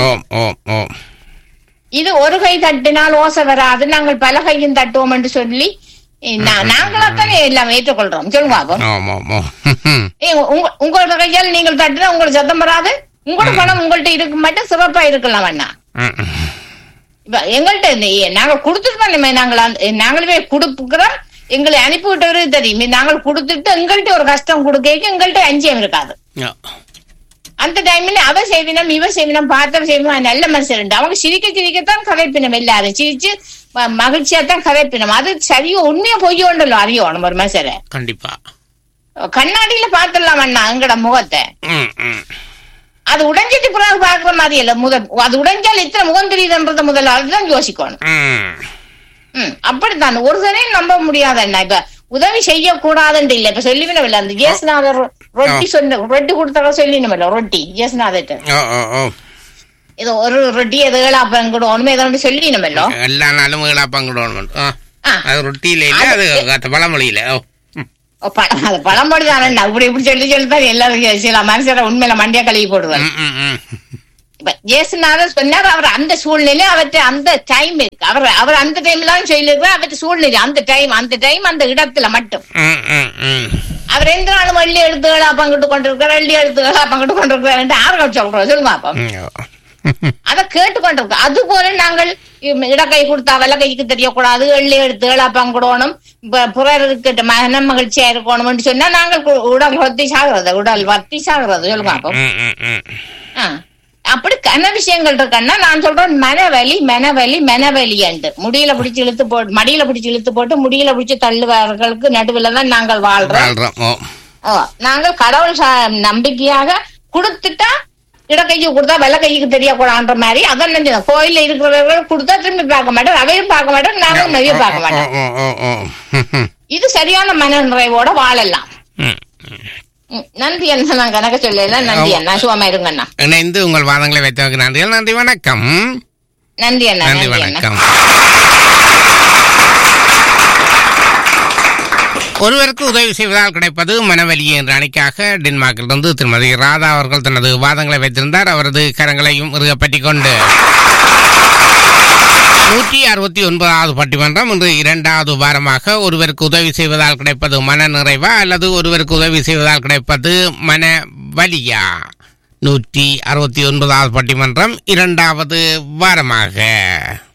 Speaker 7: இது ஒரு கை தட்டினால் ஓசை வராது, நாங்கள் பல கையும் தட்டுவோம் என்று சொல்லி நாங்களாத்தானே எல்லாம் ஏற்றுக்கொள்றோம் சொல்லுங்க அப்போ. உங்களோட கையால் நீங்கள் தட்டினா உங்களுக்கு சத்தம் வராது, உங்களோட பணம் உங்கள்ட்ட இருக்க மாட்டேன் சிறப்பா இருக்கலாம் அண்ணா. எங்கள்கிட்ட நாங்க கொடுத்துட்டு நாங்கள் நாங்களுமே கொடுக்குறோம், எங்களை அனுப்பிவிட்டவரு தெரியும். நாங்கள் கொடுத்துட்டு எங்கள்கிட்ட ஒரு கஷ்டம் கொடுக்க எங்கள்கிட்ட அஞ்சியம் இருக்காது. அந்த டைம்ல அவ செய்வினம் இவ செய்வினம் பார்த்தவ செய்வினம் நல்ல மனுஷன் அவங்க சிரிக்க சிரிக்கத்தான் கதைப்பினம், எல்லாரும் சிரிச்சு மகிழ்ச்சியா தான் கதைப்பினம். அது சரியோ உண்மையா பொய்யோண்டല്ലോ அறியோணும் ஒரு மனுஷரை.
Speaker 2: கண்டிப்பா
Speaker 7: கண்ணாடியில பாத்துடலாம் அண்ணா எங்கட முகத்தை. அது உடைஞ்சிட்டு பிறகு பாக்குற மாதிரி இல்ல, முதல் அது உடைஞ்சால் இத்தனை முகம் தெரியுதுன்றத முதல்ல அதுதான் யோசிக்கணும். உம் அப்படித்தான் ஒரு தரையும் நம்ப முடியாது அண்ணா. இப்ப உதவி செய்யக்கூடாதுன்னு இல்ல, இப்ப சொல்லிவினம் இல்ல. அந்த ஜேசுநாதர் ரொட்டி சொன்ன ரொட்டி கொடுத்தா சொல்லினும் இல்ல, ரொட்டி ஜேசுநாதர் இது ஒரு ரொட்டி எது ஏழாப்பங்கிடுவோம் ஏதோ சொல்லினுமல்லோ,
Speaker 2: எல்லா நாளும் ஏழாப்பங்கிடுவோம் ரொட்டியில இல்ல, அது பழமொழியில
Speaker 7: அது பழமொழி தானே. அப்படி இப்படி சொல்லி சொல்லிதான் எல்லாரும் சில மனுஷரை உண்மையில மண்டியா கழுவி போடுவார். இப்ப ஜேசுநாதர் சொன்னார், அவர் அந்த சூழ்நிலை அவற்றை அந்த டைம் இருக்கு, அவர் அவர் அந்த டைம்ல சொல்லிருக்கார். அவற்றை சூழ்நிலை அந்த டைம் அந்த டைம் அந்த இடத்துல மட்டும் அவர் எந்த நாளும் வெள்ளி எழுத்துகளா பங்கிட்டு கொண்டிருக்கார், வெள்ளி எழுத்துகளா பங்கிட்டு கொண்டிருக்காரு ஆறுகள் சொல்றோம். சொல்லுங்க அப்ப அத கேட்டுக்கொண்டிருக்க. அது போல நாங்கள் இடக்கை கொடுத்தா வெள்ள கைக்கு தெரியக்கூடாது, வெள்ளி எழுத்துகளா பங்கிடணும், பிறருக்கு மன மகிழ்ச்சியா இருக்கணும் சொன்னா நாங்கள் உடல் வத்தி சாகுறது, உடல் வத்தி சாகுறது. சொல்லுங்க அப்ப அப்படி கன விஷயங்கள் இருக்கன்னா நான் சொல்றேன் மனவலி மனவலி மனவலி என்று முடியில பிடிச்சு இழுத்து போட்டு மடியில பிடிச்சு இழுத்து போட்டு முடியில பிடிச்சு தள்ளுவர்களுக்கு நடுவுலதான் நாங்கள் வாழ்றோம். நாங்கள் கடவுள் நம்பிக்கையாக கொடுத்துட்டா இடக்கைக்கு கொடுத்தா வெள்ள கைக்கு தெரியக்கூடாதுன்ற மாதிரி அதான் நினைச்சோம். கோயில்ல இருக்கிறவர்கள் கொடுத்தா திரும்பி பார்க்க மாட்டோம், அவையும் பார்க்க மாட்டோம், நாங்களும் நிறைய பார்க்க மாட்டோம். இது சரியான மன நிறைவோட வாழலாம். நன்றி அண்ணா, நான் கணக்க சொல்லல. நன்றி அண்ணா, சுகமா இருங்க அண்ணா.
Speaker 2: இணைந்து உங்கள் வாதங்களை வைத்தவருக்கு நன்றிகள். நன்றி, வணக்கம்.
Speaker 7: நன்றி அண்ணா,
Speaker 2: நன்றி, வணக்கம். ஒருவருக்கு உதவி செய்வதால் கிடைப்பது மனவலி என்ற அணிக்காக டென்மார்க்கிலிருந்து திருமதி ராதா அவர்கள் தனது வாதங்களை வைத்திருந்தார். அவரது கரங்களையும் பற்றி கொண்டு நூற்றி அறுபத்தி ஒன்பதாவது பட்டிமன்றம் இன்று இரண்டாவது வாரமாக ஒருவருக்கு உதவி செய்வதால் கிடைப்பது மன நிறைவா அல்லது ஒருவருக்கு உதவி செய்வதால் கிடைப்பது மன வலியா? நூற்றி அறுபத்தி ஒன்பதாவது பட்டிமன்றம் இரண்டாவது வாரமாக